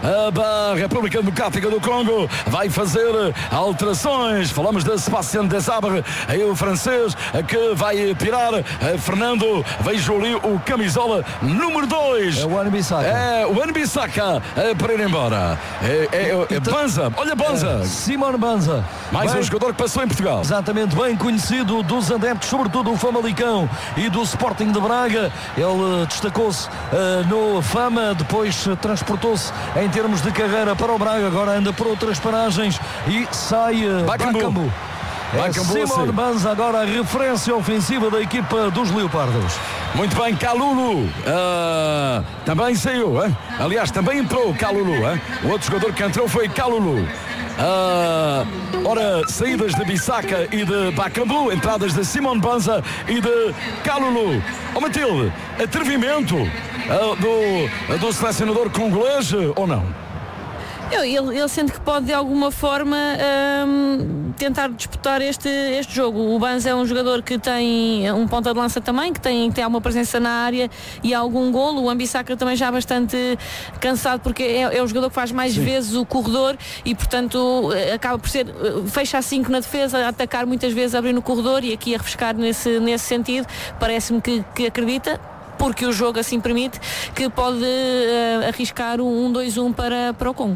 da República Democrática do Congo vai fazer alterações. Falamos de Sébastien Desabre, aí o francês que vai tirar Fernando. Vejo ali o camisola número dois. É o Wan-Bissaka. É o Wan-Bissaka para ir embora. É, é, é Banza. Olha Banza. É, Simone Banza. Mais bem, um jogador que passou em Portugal. Exatamente, bem conhecido dos adeptos, sobretudo o Famalicão e do Sporting de Braga. Ele destacou-se uh, no Fama, depois uh, transportou-se em termos de carreira para o Braga, agora anda por outras paragens e sai uh, Bakambu. É Simone Banza agora a referência ofensiva da equipa dos Leopardos. Muito bem, Kalulu uh, também saiu, hein? Aliás, também entrou Kalulu, hein? O outro jogador que entrou foi Kalulu. Uh, ora, saídas de Bissaka e de Bakambu, entradas de Simone Banza e de Kalulu. Ó oh, Matilde, atrevimento uh, do, do selecionador congolês ou não? Ele, ele sente que pode de alguma forma hum, tentar disputar este, este jogo. O Banza é um jogador que tem um ponta de lança também, que tem, tem alguma presença na área e algum golo. O Wan-Bissaka também já bastante cansado, porque é, é o jogador que faz mais Sim. vezes o corredor e portanto acaba por ser, fecha a cinco na defesa, a atacar muitas vezes, a abrir no corredor e aqui a refrescar nesse, nesse sentido. Parece-me que, que acredita, porque o jogo assim permite, que pode uh, arriscar um dois um para, para o Congo.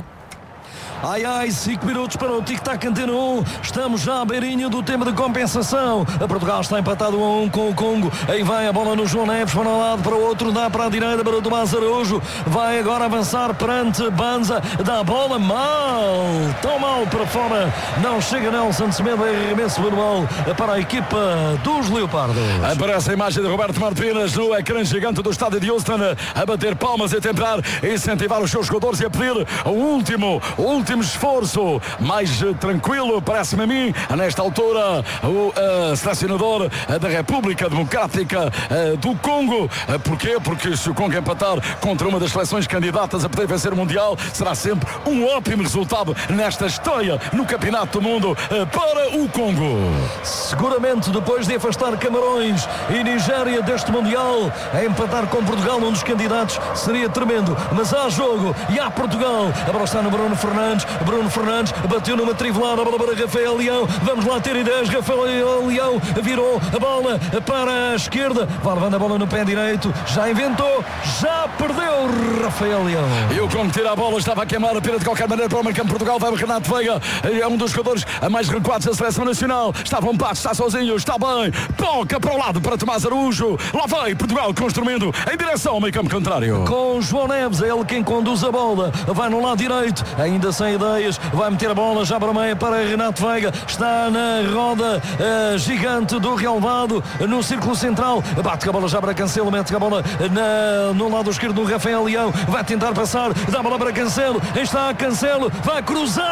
Ai ai, cinco minutos para o tic-tac Antena um. Estamos já à beirinha do tempo de compensação. A Portugal está empatado a um com o Congo. Aí vai a bola no João Neves, para um lado, para o outro, dá para a direita para o Tomás Araújo. Vai agora avançar perante Banza. Dá a bola mal, tão mal para fora. Não chega Nelson Semedo, é arremesso manual para a equipa dos Leopardos. Aparece a imagem de Roberto Martínez no ecrã gigante do estádio de Houston, a bater palmas e a tentar incentivar os seus jogadores e a pedir o último, o último último esforço, mais uh, tranquilo, parece-me a mim, nesta altura, o uh, selecionador uh, da República Democrática uh, do Congo. Uh, porquê? Porque se o Congo empatar contra uma das seleções candidatas a poder vencer o Mundial, será sempre um ótimo resultado nesta história no Campeonato do Mundo uh, para o Congo. Seguramente, depois de afastar Camarões e Nigéria deste Mundial, a empatar com Portugal, um dos candidatos, seria tremendo. Mas há jogo e há Portugal. A bola está no Bruno Fernandes. Fernandes, Bruno Fernandes bateu numa trivelada, a bola para Rafael Leão, vamos lá ter ideias, Rafael Leão virou a bola para a esquerda, vai levando a bola no pé direito, já inventou, já perdeu Rafael Leão. E o Congo tira a bola, estava a queimar a pena de qualquer maneira para o meio campo de Portugal, vai o Renato Veiga, é um dos jogadores a mais recuados da seleção nacional, estava um passo, está sozinho, está bem, toca para o lado para Tomás Araújo, lá vai Portugal construindo em direção ao meio campo contrário. Com João Neves, é ele quem conduz a bola, vai no lado direito, ainda sem ideias, vai meter a bola já para o meio para Renato Veiga, está na roda uh, gigante do relvado, no círculo central, bate a bola já para Cancelo, mete a bola na, no lado esquerdo do Rafael Leão, vai tentar passar, dá a bola para Cancelo, está Cancelo, vai cruzar,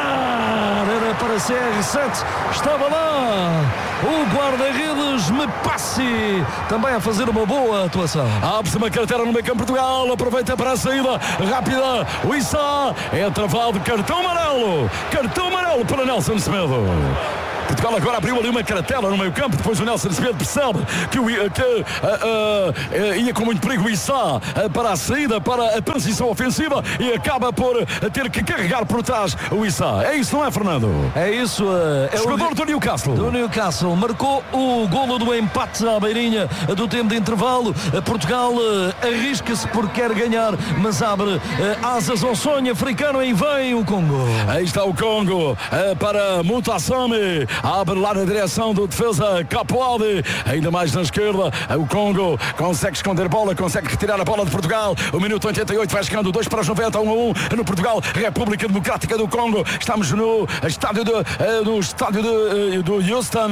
era para C R sete, estava lá o guarda-redes Mepassi, também a fazer uma boa atuação. Abre-se uma carteira no meio campo Portugal, aproveita para a saída rápida, o Issa é travado, cartão amarelo, cartão amarelo para Nelson Semedo. Portugal agora abriu ali uma cartela no meio campo, depois o Nelson Semedo percebe que, o, que uh, uh, uh, ia com muito perigo o Issa uh, para a saída, para a transição ofensiva e acaba por uh, ter que carregar por trás o Issa. É isso, não é, Fernando? É isso. Uh, é jogador o do Newcastle. Do Newcastle. Marcou o golo do empate à beirinha do tempo de intervalo. Uh, Portugal uh, arrisca-se porque quer ganhar, mas abre uh, asas ao sonho africano e vem o Congo. Aí está o Congo uh, para Mutasami. Abre lá na direção do defesa Capoaldi, ainda mais na esquerda, o Congo consegue esconder bola, consegue retirar a bola de Portugal, o minuto oitenta e oito vai chegando, dois para os noventa, um a um no Portugal, República Democrática do Congo, estamos no estádio de, no estádio de, do Houston,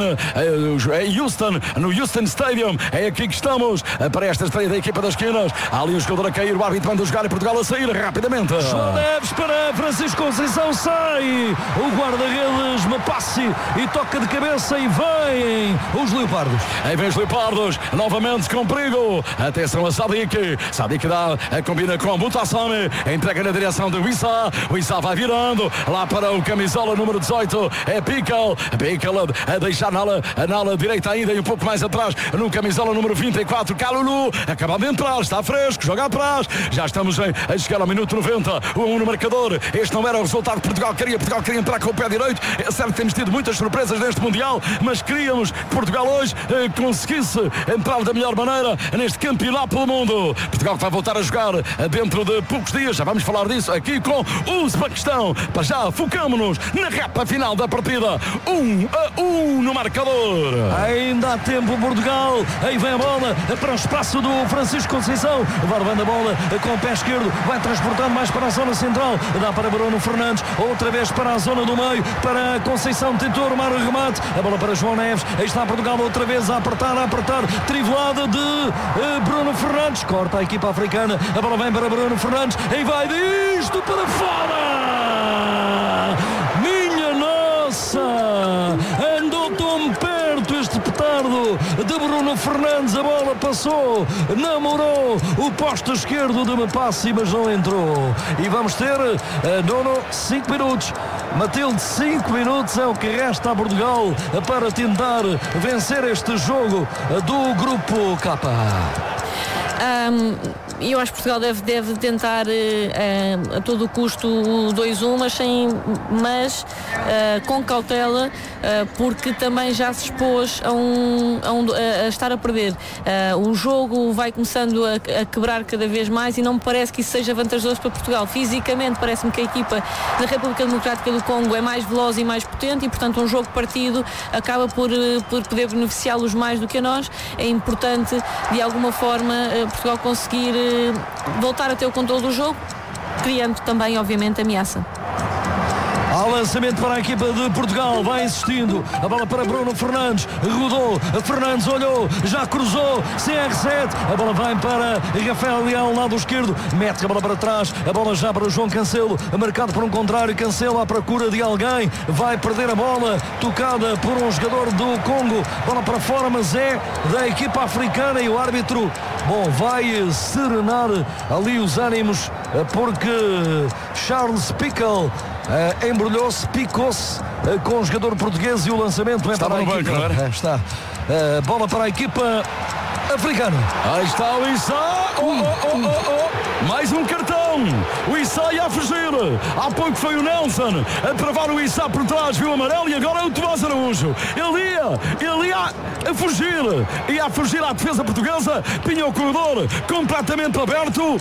é Houston, no Houston Stadium, é aqui que estamos, para esta estreia da equipa das esquinas, há ali um jogador a cair, o árbitro manda jogar e Portugal a sair rapidamente. João Neves para Francisco Conceição, sai o guarda-redes Mepassi e toca de cabeça e vem os Leopardos. Aí vem os Leopardos, novamente com perigo. Atenção a Sadik. Sadik dá, combina com Mutasami, entrega na direção do Issa. O Issa vai virando lá para o camisola número dezoito. É Pickle. Pickle a deixar na ala, na ala direita ainda e um pouco mais atrás no camisola número vinte e quatro. Calulu acaba de entrar, está fresco, joga atrás. Já estamos em, a chegar ao minuto noventa. um a um no marcador. Este não era o resultado que Portugal queria. Portugal queria entrar com o pé direito. É certo que temos tido muitas surpresas neste Mundial, mas queríamos que Portugal hoje eh, conseguisse entrar da melhor maneira neste campeonato pelo mundo. Portugal vai voltar a jogar eh, dentro de poucos dias, já vamos falar disso aqui com o Uzbequistão. Para já, focamos-nos na reta final da partida, um a um no marcador. Ainda há tempo Portugal, aí vem a bola para o espaço do Francisco Conceição, vai levando a bola com o pé esquerdo, vai transportando mais para a zona central, dá para Bruno Fernandes, outra vez para a zona do meio, para Conceição, tentou armar o remate, a bola para João Neves, aí está Portugal outra vez a apertar, a apertar, trivelada de uh, Bruno Fernandes, corta a equipa africana, a bola vem para Bruno Fernandes, aí vai disto para fora, minha nossa, andou tão perto este petardo de Bruno Fernandes, a bola passou, namorou o posto esquerdo de Mepassi, mas não entrou, e vamos ter uh, Nuno cinco minutos. Matilde, cinco minutos é o que resta a Portugal para tentar vencer este jogo do Grupo K. Um, eu acho que Portugal deve, deve tentar uh, a todo o custo o dois a um, mas, sem, mas uh, com cautela, uh, porque também já se expôs a, um, a, um, a estar a perder. Uh, o jogo vai começando a, a quebrar cada vez mais e não me parece que isso seja vantajoso para Portugal. Fisicamente parece-me que a equipa da República Democrática do Congo é mais veloz e mais potente e, portanto, um jogo partido acaba por, por poder beneficiá-los mais do que a nós. É importante, de alguma forma, Portugal conseguir voltar a ter o controle do jogo, criando também, obviamente, ameaça. Há lançamento para a equipa de Portugal, vai insistindo, a bola para Bruno Fernandes, rodou, Fernandes olhou, já cruzou, C R sete, a bola vai para Rafael Leão, lado esquerdo, mete a bola para trás, a bola já para João Cancelo, marcado por um contrário, Cancelo à procura de alguém, vai perder a bola, tocada por um jogador do Congo, bola para fora, mas é da equipa africana e o árbitro, bom, vai serenar ali os ânimos, porque Charles Pickle Uh, embrulhou-se, picou-se uh, com o jogador português e o lançamento é para a equipa. Banco, não é? uh, está uh, bola para a equipa africana. Aí está o Issa. Oh, oh, oh, oh, oh. Mais um cartão. O Issa ia a fugir. Há pouco foi o Nelson a travar o Issa por trás, viu o amarelo, e agora é o Tomás Araújo. Ele ia, ele ia a fugir. Ia a fugir à defesa portuguesa. Tinha o corredor completamente aberto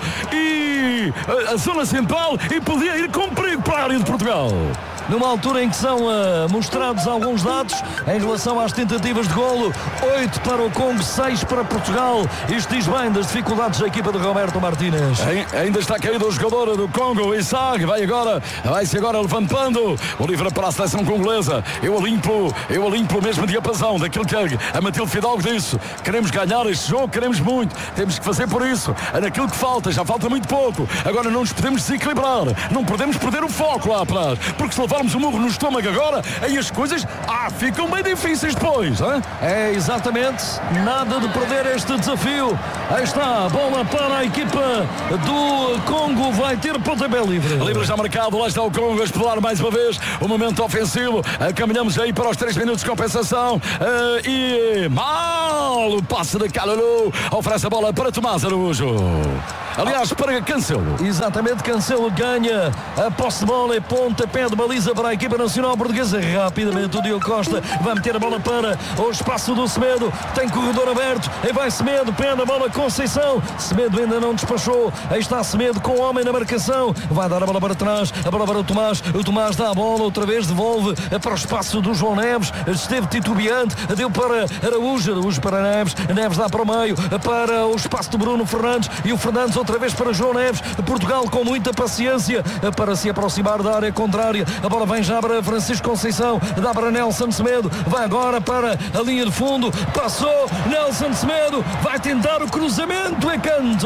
e a, a zona central, e podia ir com perigo para a área de Portugal. Numa altura em que são uh, mostrados alguns dados em relação às tentativas de golo, oito para o Congo, seis para Portugal. Isto diz bem das dificuldades da equipa de Roberto Martínez. Ainda está caído o jogador do Congo, Isaac, vai agora, vai-se agora levantando o livre para a seleção congolesa. Eu a limpo, eu a limpo o mesmo diapasão daquilo que a Matilde Fidalgo disse. Queremos ganhar este jogo, queremos muito, temos que fazer por isso. É naquilo que falta, já falta muito pouco. Agora não nos podemos desequilibrar, não podemos perder o foco lá atrás, porque se levarmos um murro no estômago agora, aí as coisas ah, ficam bem difíceis depois. Hein? É exatamente, nada de perder este desafio. Aí está, bola para a equipa do Congo, vai ter pontapé livre. Livre já marcado, lá está o Congo a explorar mais uma vez o momento ofensivo. Caminhamos aí para os três minutos de compensação. Uh, e mal o passe de Calulu, oferece a bola para Tomás Araújo. Aliás, para Cancelo. Exatamente, Cancelo ganha a posse de bola e pontapé de baliza para a equipa nacional portuguesa. Rapidamente o Diogo Costa vai meter a bola para o espaço do Semedo. Tem corredor aberto, aí vai Semedo, pede a bola Conceição. Semedo ainda não despachou. Aí está Semedo com o homem na marcação. Vai dar a bola para trás, a bola para o Tomás. O Tomás dá a bola, outra vez devolve para o espaço do João Neves. Esteve titubeante, deu para Araújo, Araújo para Neves. Neves dá para o meio, para o espaço do Bruno Fernandes. E o Fernandes outra vez para João Neves. Portugal com muita paciência para se aproximar da área contrária. A bola vem já para Francisco Conceição, dá para Nelson Semedo, vai agora para a linha de fundo, passou Nelson Semedo, vai tentar o cruzamento, é canto,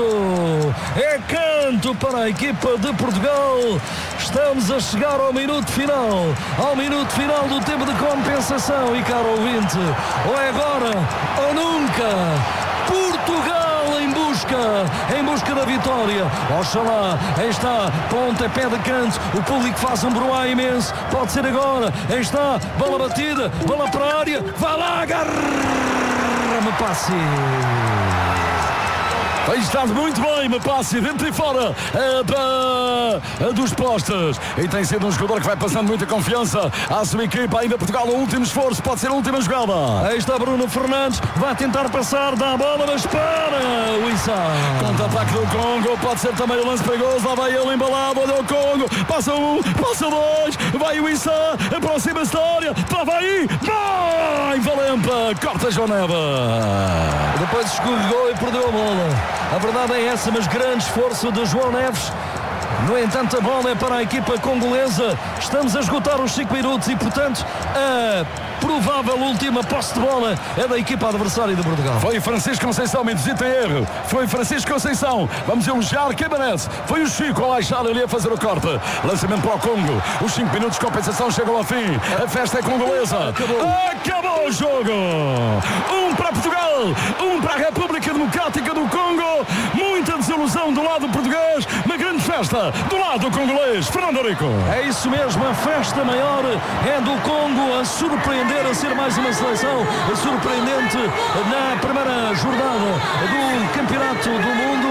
é canto para a equipa de Portugal. Estamos a chegar ao minuto final, ao minuto final do tempo de compensação, e caro ouvinte, ou é agora ou nunca. Portugal em busca, em busca da vitória. Oxalá, aí está, pontapé de canto, o público faz um bruá imenso, pode ser agora, aí está, bola batida, bola para a área, vai lá, agarra-me passe. Tem estado muito bem, Mapasse, dentro e fora é, da, é dos postes. E tem sido um jogador que vai passando muita confiança à sua equipa. Ainda Portugal, o último esforço, pode ser a última jogada. Aí está Bruno Fernandes, vai tentar passar, dá a bola, mas para o Issa. Contra-ataque do Congo, pode ser também o lance perigoso. Lá vai ele embalado, olha o Congo, passa um, passa dois, vai o Issa, aproxima-se da área, lá vai aí, vai, Valempa, corta João Neves. Depois escorregou e perdeu a bola. A verdade é essa, mas grande esforço de João Neves. No entanto, a bola é para a equipa congolesa. Estamos a esgotar os cinco minutos e, portanto, a provável última posse de bola é da equipa adversária de Portugal. Foi Francisco Conceição, me desita erro. Foi Francisco Conceição. Vamos elogiar quem merece. Foi o Chico ao achar ali a fazer o corte. Lançamento para o Congo. Os cinco minutos de compensação chegam ao fim. A festa é congolesa. Acabou. Acabou o jogo. Um para Portugal, um para a República Democrática do Congo. Muita desilusão do lado português. Uma grande festa do lado congolês. Fernando Rico. É isso mesmo, a festa maior é do Congo a surpreender, a ser mais uma seleção surpreendente na primeira jornada do Campeonato do Mundo,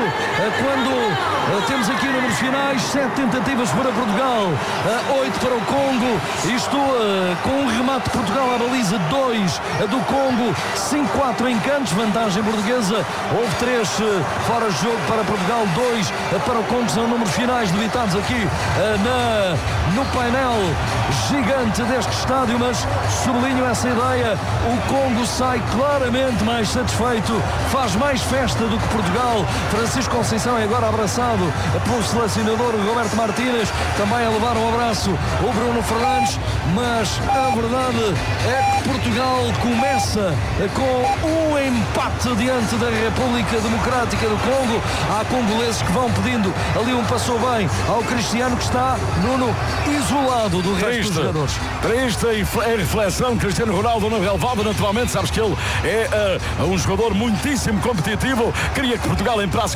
quando temos aqui números finais, sete tentativas para Portugal, oito para o Congo, isto com um remate de Portugal à baliza, dois do Congo, cinco quatro em cantos, vantagem portuguesa, houve três fora de jogo para Portugal, dois para o Congo, são números finais debitados aqui na, no painel gigante deste estádio, mas sublinho essa ideia, o Congo sai claramente mais satisfeito, faz mais festa do que Portugal. Francisco Conceição é agora abraçado pelo selecionador Roberto Martínez, também a levar um abraço o Bruno Fernandes, mas a verdade é que Portugal começa com um empate diante da República Democrática do Congo. Há congoleses que vão pedindo ali um passou bem ao Cristiano, que está, Nuno, isolado do resto Triste. dos jogadores. Triste e reflexão, Cristiano Ronaldo no relevado, naturalmente, sabes que ele é uh, um jogador muitíssimo competitivo, queria que Portugal entrasse com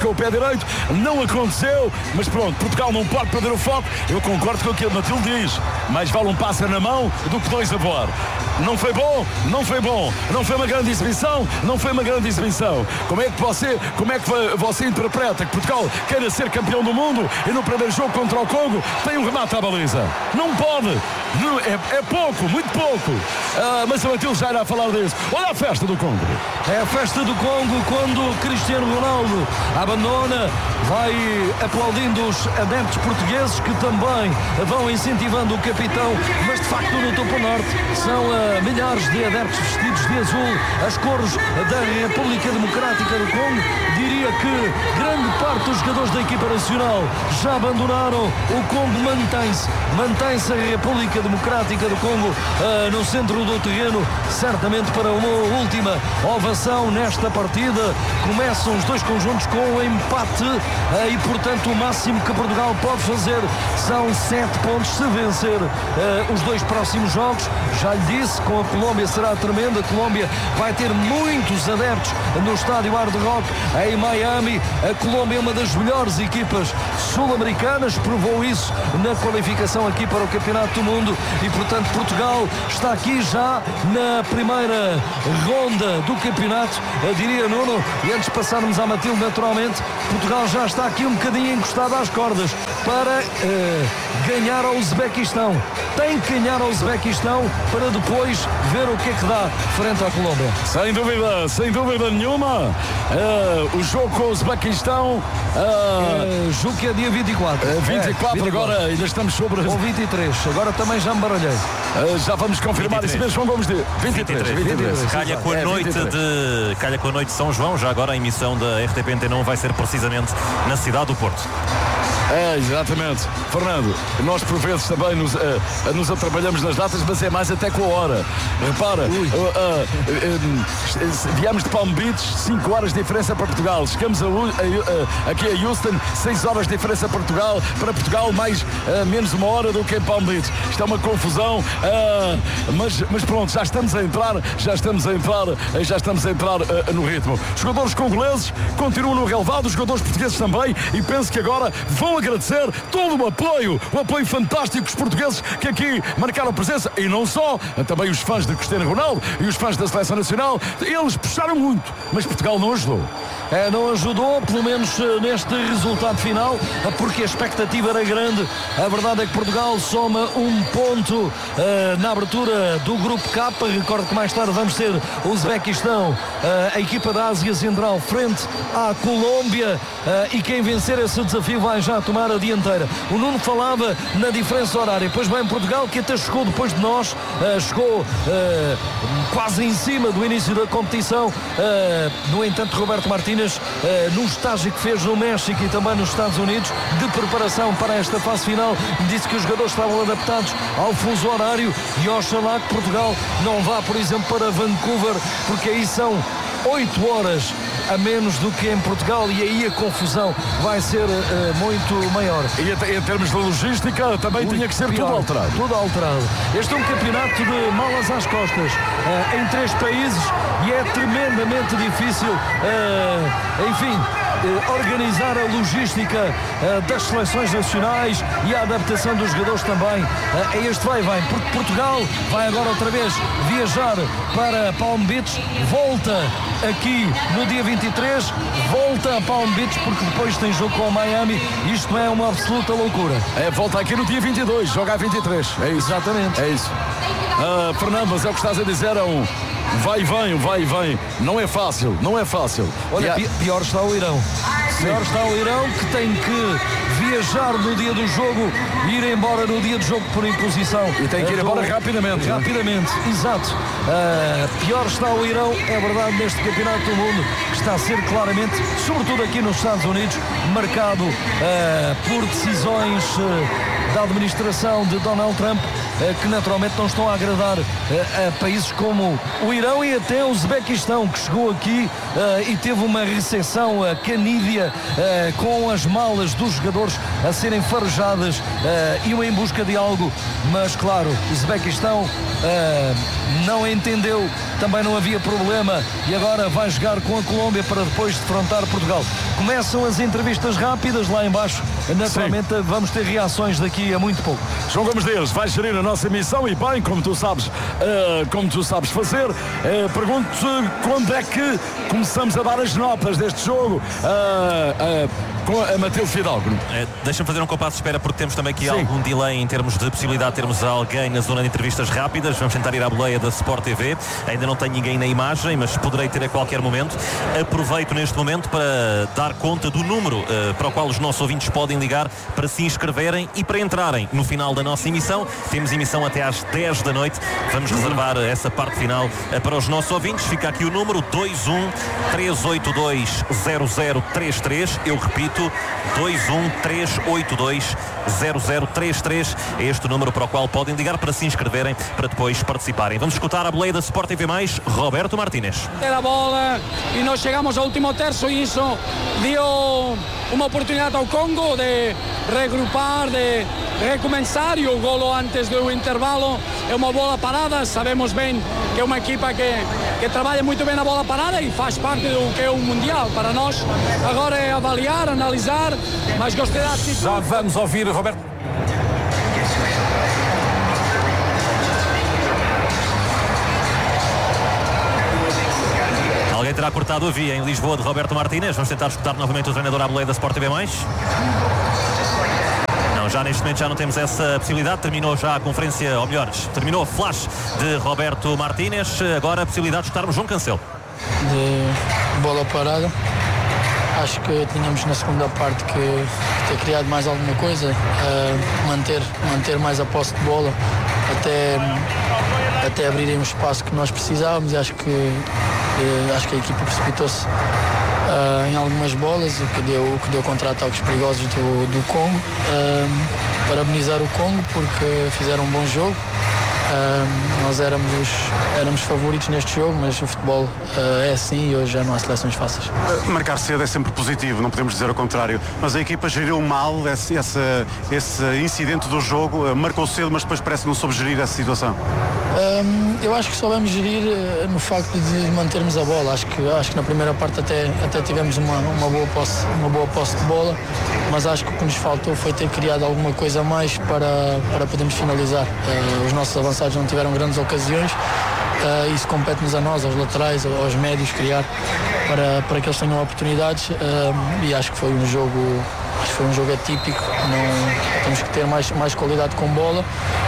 com o pé direito, não aconteceu, mas pronto, Portugal não pode perder o foco. Eu concordo com aquilo que Matilde diz, mais vale um pássaro na mão do que dois a voar. Não foi bom, não foi bom, não foi uma grande exibição, não foi uma grande exibição. Como é que você, como é que você interpreta que Portugal queira ser campeão do mundo e no primeiro jogo contra o Congo tem um remate à baliza? Não pode, não, é, é pouco, muito pouco. Uh, mas a Matilde já irá falar disso. Olha a festa do Congo. É a festa do Congo quando Cristiano Ronaldo abandona, vai aplaudindo os adeptos portugueses que também vão incentivando o capitão, mas de facto no topo norte são uh, milhares de adeptos vestidos de azul, as cores da República Democrática do Congo. Diria que grande parte dos jogadores da equipa nacional já abandonaram o Congo, mantém-se, mantém-se a República Democrática do Congo uh, no centro do terreno, certamente para uma última ovação nesta partida. Começam os dois conjuntos com um empate uh, e portanto o máximo que Portugal pode fazer são sete pontos se vencer uh, os dois próximos jogos. Já lhe disse, com a Colômbia será tremenda. A Colômbia vai ter muitos adeptos no estádio Hard Rock em Miami. A Colômbia é uma das melhores equipas sul-americanas, provou isso na qualificação aqui para o Campeonato do Mundo e portanto Portugal está aqui já na primeira ronda do campeonato, eu diria, Nuno, e antes de passarmos à Matilde, naturalmente, Portugal já está aqui um bocadinho encostado às cordas para uh, ganhar ao Uzbequistão. Tem que ganhar ao Uzbequistão para depois ver o que é que dá frente à Colômbia. Sem dúvida, sem dúvida nenhuma. Uh, o jogo com o Uzbequistão, uh, uh, jogo que é dia vinte e quatro. Uh, vinte e quatro, é, vinte e quatro. Agora ainda estamos sobre... Ou vinte e três, agora também já me baralhei. Uh, já vamos confirmar isso mesmo, vamos de vinte e três. vinte e três. Calha com a é, noite de calha com a noite de São João, já agora a emissão da R T P Antena um vai ser precisamente na cidade do Porto. É, exatamente. Fernando, nós por vezes também nos, uh, nos atrapalhamos nas datas, mas é mais até com a hora. Repara, uh, uh, uh, uh, viemos de Palm Beach, cinco horas de diferença para Portugal. Chegamos a, a, a, aqui a Houston, seis horas de diferença para Portugal. Para Portugal, mais uh, menos uma hora do que em Palm Beach. Isto é uma confusão, uh, mas, mas pronto, já estamos a entrar, já estamos a entrar, já estamos a entrar uh, no ritmo. Os jogadores congoleses continuam no relevado, os jogadores portugueses também, e penso que agora vão agradecer todo o apoio, o apoio fantástico dos portugueses que aqui marcaram presença, e não só, também os fãs de Cristiano Ronaldo e os fãs da Seleção Nacional, eles puxaram muito, mas Portugal não ajudou. É, não ajudou, pelo menos neste resultado final, porque a expectativa era grande. A verdade é que Portugal soma um ponto uh, na abertura do Grupo K. Recordo que mais tarde vamos ter o Uzbequistão, uh, a equipa da Ásia Central, frente à Colômbia, uh, e quem vencer esse desafio vai já tomar a dianteira. O Nuno falava na diferença horária. Pois bem, Portugal, que até chegou depois de nós, uh, chegou uh, quase em cima do início da competição. Uh, no entanto, Roberto Martínez, Uh, no estágio que fez no México e também nos Estados Unidos de preparação para esta fase final, disse que os jogadores estavam adaptados ao fuso horário, e oxalá que Portugal não vá, por exemplo, para Vancouver, porque aí são oito horas a menos do que em Portugal, e aí a confusão vai ser uh, muito maior. E em termos de logística também Ui, tinha que ser pior, tudo alterado. Tudo alterado. Este é um campeonato de malas às costas, uh, em três países, e é tremendamente difícil, uh, enfim, Uh, organizar a logística uh, das seleções nacionais e a adaptação dos jogadores também uh, a este vai-vem, porque Portugal vai agora outra vez viajar para Palm Beach, volta aqui no dia vinte e três, volta a Palm Beach porque depois tem jogo com o Miami. Isto é uma absoluta loucura. É, volta aqui no dia vinte e dois, joga a vinte e três. É isso. Exatamente. É isso. Uh, Fernando, mas é o que estás a dizer, é um vai e vem, um vai e vem. Não é fácil, não é fácil. Olha, a... pior está o Irão. Sim. Pior está o Irão, que tem que viajar no dia do jogo e ir embora no dia do jogo por imposição. E tem que ir embora rapidamente. Rapidamente, né? Exato. Uh, pior está o Irão, é verdade, neste campeonato do mundo, que está a ser claramente, sobretudo aqui nos Estados Unidos, marcado uh, por decisões uh, da administração de Donald Trump, uh, que naturalmente não estão a agradar uh, a países como o Irão e até o Uzbequistão, que chegou aqui uh, e teve uma recepção uh, canídea uh, com as malas dos jogadores a serem farejadas uh, iam em busca de algo, mas claro, o Uzbequistão uh, não entendeu, também não havia problema e agora vai jogar com a Colômbia para depois defrontar Portugal. Começam as entrevistas rápidas lá em baixo, naturalmente Sim. vamos ter reações daqui a muito pouco. João Gomes Dias vai gerir a nossa emissão e bem, como tu sabes, uh, como tu sabes fazer. Uh, pergunto-te quando é que começamos a dar as notas deste jogo uh, uh, com a Matilde Fidalgo. É, deixa-me fazer um compasso de espera porque temos também aqui Sim. algum delay em termos de possibilidade de termos alguém na zona de entrevistas rápidas. Vamos tentar ir à boleia da Sport T V. Ainda não tenho ninguém na imagem, mas poderei ter a qualquer momento. Aproveito neste momento para dar conta do número uh, para o qual os nossos ouvintes podem ligar para se inscreverem e para entrarem no final da nossa emissão. Temos emissão até às dez da noite. Vamos reservar essa parte final uh, para os nossos ouvintes. Fica aqui o número dois um três oito dois zero zero três três. Eu repito, dois um três oito dois zero zero três três. É este o número para o qual podem ligar para se inscreverem, para depois participarem. Vamos escutar a boleia da Sport T V mais, Roberto Martínez. La bola e nós chegamos ao último terço e isso deu uma oportunidade ao Congo de regrupar, de recomeçar e o golo antes do intervalo é uma bola parada. Sabemos bem que é uma equipa que, que trabalha muito bem a bola parada e faz parte do que é o Mundial. Para nós agora é avaliar, analisar, mas gostei da atitude. Já vamos ouvir, Roberto. Alguém terá cortado a via em Lisboa de Roberto Martínez. Vamos tentar escutar novamente o treinador à boleia da Sport T V mais. Não, já neste momento já não temos essa possibilidade. Terminou já a conferência, ou melhor, terminou a flash de Roberto Martínez. Agora a possibilidade de escutarmos João Cancelo. De bola parada. Acho que tínhamos na segunda parte que ter criado mais alguma coisa, uh, manter, manter mais a posse de bola, até, até abrirem o espaço que nós precisávamos. E acho que, uh, acho que a equipa precipitou-se uh, em algumas bolas, o que deu, o que deu contra-ataques perigosos do, do Congo. Uh, parabenizar o Congo porque fizeram um bom jogo. Uh, nós éramos, éramos favoritos neste jogo, mas o futebol uh, é assim e hoje já não há seleções fáceis. Uh, marcar cedo é sempre positivo, não podemos dizer o contrário, mas a equipa geriu mal esse, esse, esse incidente do jogo, uh, marcou cedo, mas depois parece que não soube gerir essa situação. Um, eu acho que soubemos gerir uh, no facto de mantermos a bola. Acho que, acho que na primeira parte até, até tivemos uma, uma, boa posse, uma boa posse de bola, mas acho que o que nos faltou foi ter criado alguma coisa a mais para, para podermos finalizar. Uh, os nossos avançados não tiveram grandes ocasiões, uh, isso compete-nos a nós, aos laterais, aos médios, criar para, para que eles tenham oportunidades, uh, e acho que foi um jogo, acho que foi um jogo atípico. Não, temos que ter mais, mais qualidade com bola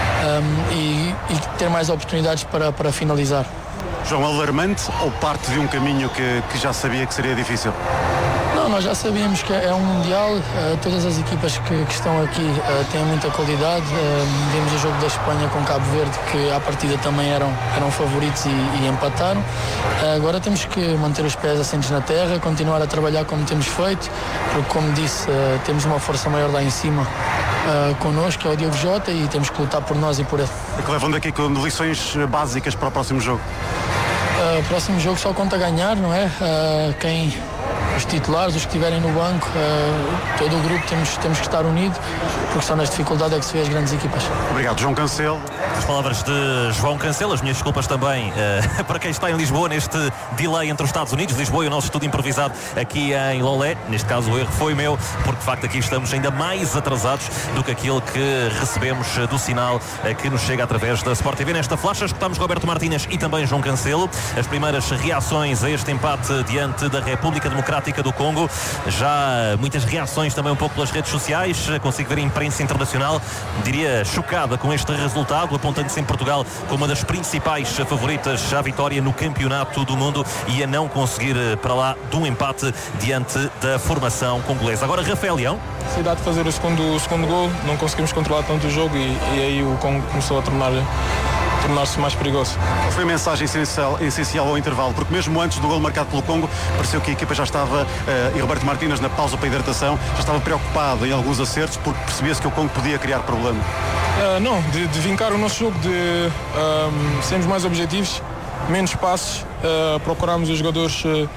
um, e, e ter mais oportunidades para, para finalizar. João, alarmante ou parte de um caminho que, que já sabia que seria difícil? Não, nós já sabíamos que é um Mundial, uh, todas as equipas que, que estão aqui uh, têm muita qualidade. Uh, vimos o jogo da Espanha com Cabo Verde, que à partida também eram, eram favoritos e, e empataram. Uh, agora temos que manter os pés assentes na terra, continuar a trabalhar como temos feito, porque, como disse, uh, temos uma força maior lá em cima uh, connosco, que é o Diogo Jota, e temos que lutar por nós e por ele. E que levam daqui com lições básicas para o próximo jogo? O uh, próximo jogo só conta ganhar, não é? Uh, quem... Os titulares, os que estiverem no banco, uh, todo o grupo temos, temos que estar unido, porque só nas dificuldades é que se vê as grandes equipas. Obrigado, João Cancelo. As palavras de João Cancelo, as minhas desculpas também uh, para quem está em Lisboa neste delay entre os Estados Unidos, Lisboa e o nosso estúdio improvisado aqui em Lolé. Neste caso o erro foi meu, porque de facto aqui estamos ainda mais atrasados do que aquilo que recebemos do sinal uh, que nos chega através da Sport T V. Nesta flash escutamos Roberto Martínez e também João Cancelo. As primeiras reações a este empate diante da República Democrática do Congo, já muitas reações também um pouco pelas redes sociais. Consigo ver a imprensa internacional, diria, chocada com este resultado, apontando-se em Portugal como uma das principais favoritas à vitória no campeonato do mundo e a não conseguir para lá de um empate diante da formação congolesa. Agora Rafael Leão. Necessidade de fazer o segundo, o segundo gol, não conseguimos controlar tanto o jogo e, e aí o Congo começou a tornar tornar-se mais perigoso. Foi a mensagem essencial, essencial ao intervalo, porque mesmo antes do gol marcado pelo Congo, pareceu que a equipa já estava, uh, e Roberto Martínez na pausa para a hidratação, já estava preocupado em alguns acertos, porque percebia-se que o Congo podia criar problema. Uh, não, de, de vincar o nosso jogo, de um, sermos mais objetivos, menos passes, uh, procurarmos os jogadores uh,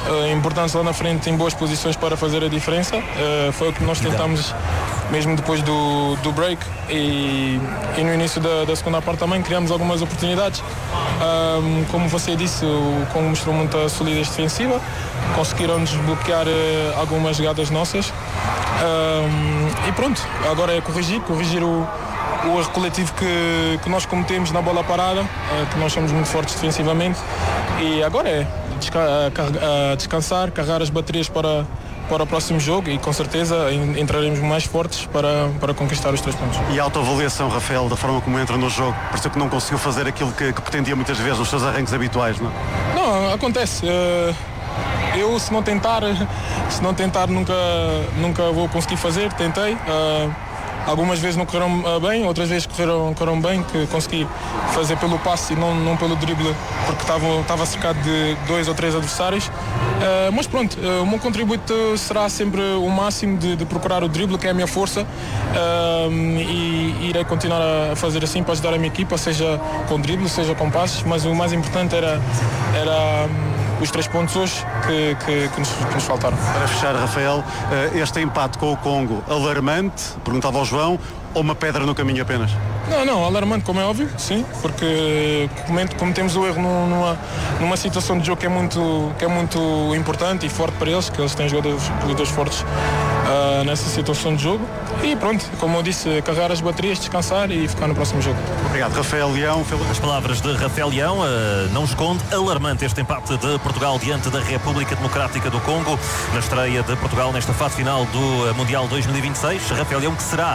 uh, importantes lá na frente, em boas posições para fazer a diferença. Uh, foi o que nós tentamos mesmo depois do, do break e, e no início da, da segunda parte também criamos algumas oportunidades. Um, como você disse, o Congo mostrou muita solidez defensiva, conseguiram desbloquear uh, algumas jogadas nossas. Um, e pronto, agora é corrigir, corrigir o, o erro coletivo que, que nós cometemos na bola parada, uh, que nós somos muito fortes defensivamente, e agora é desca uh, descansar, carregar as baterias para para o próximo jogo e com certeza entraremos mais fortes para, para conquistar os três pontos. E a autoavaliação, Rafael, da forma como entra no jogo, pareceu que não conseguiu fazer aquilo que, que pretendia muitas vezes nos seus arranques habituais, não? Não, acontece. Eu se não tentar, se não tentar nunca, nunca vou conseguir fazer, tentei. Algumas vezes não correram bem, outras vezes correram, correram bem, que consegui fazer pelo passe e não, não pelo drible, porque estava, estava cercado de dois ou três adversários. Uh, mas pronto, uh, o meu contributo será sempre o máximo de, de procurar o drible, que é a minha força, uh, e, e irei continuar a fazer assim para ajudar a minha equipa, seja com drible, seja com passes, mas o mais importante era, era um, os três pontos hoje que, que, que, nos, que nos faltaram. Para fechar, Rafael, este empate com o Congo, alarmante, perguntava ao João, ou uma pedra no caminho apenas? Não, não, alarmante, como é óbvio, sim, porque cometemos o erro numa, numa situação de jogo que é, muito, que é muito importante e forte para eles, que eles têm jogadores, jogadores fortes uh, nessa situação de jogo. E pronto, como eu disse, carregar as baterias, descansar e ficar no próximo jogo. Obrigado, Rafael Leão. As palavras de Rafael Leão, uh, não esconde, alarmante este empate de Portugal diante da República Democrática do Congo, na estreia de Portugal nesta fase final do Mundial dois mil e vinte e seis. Rafael Leão, que será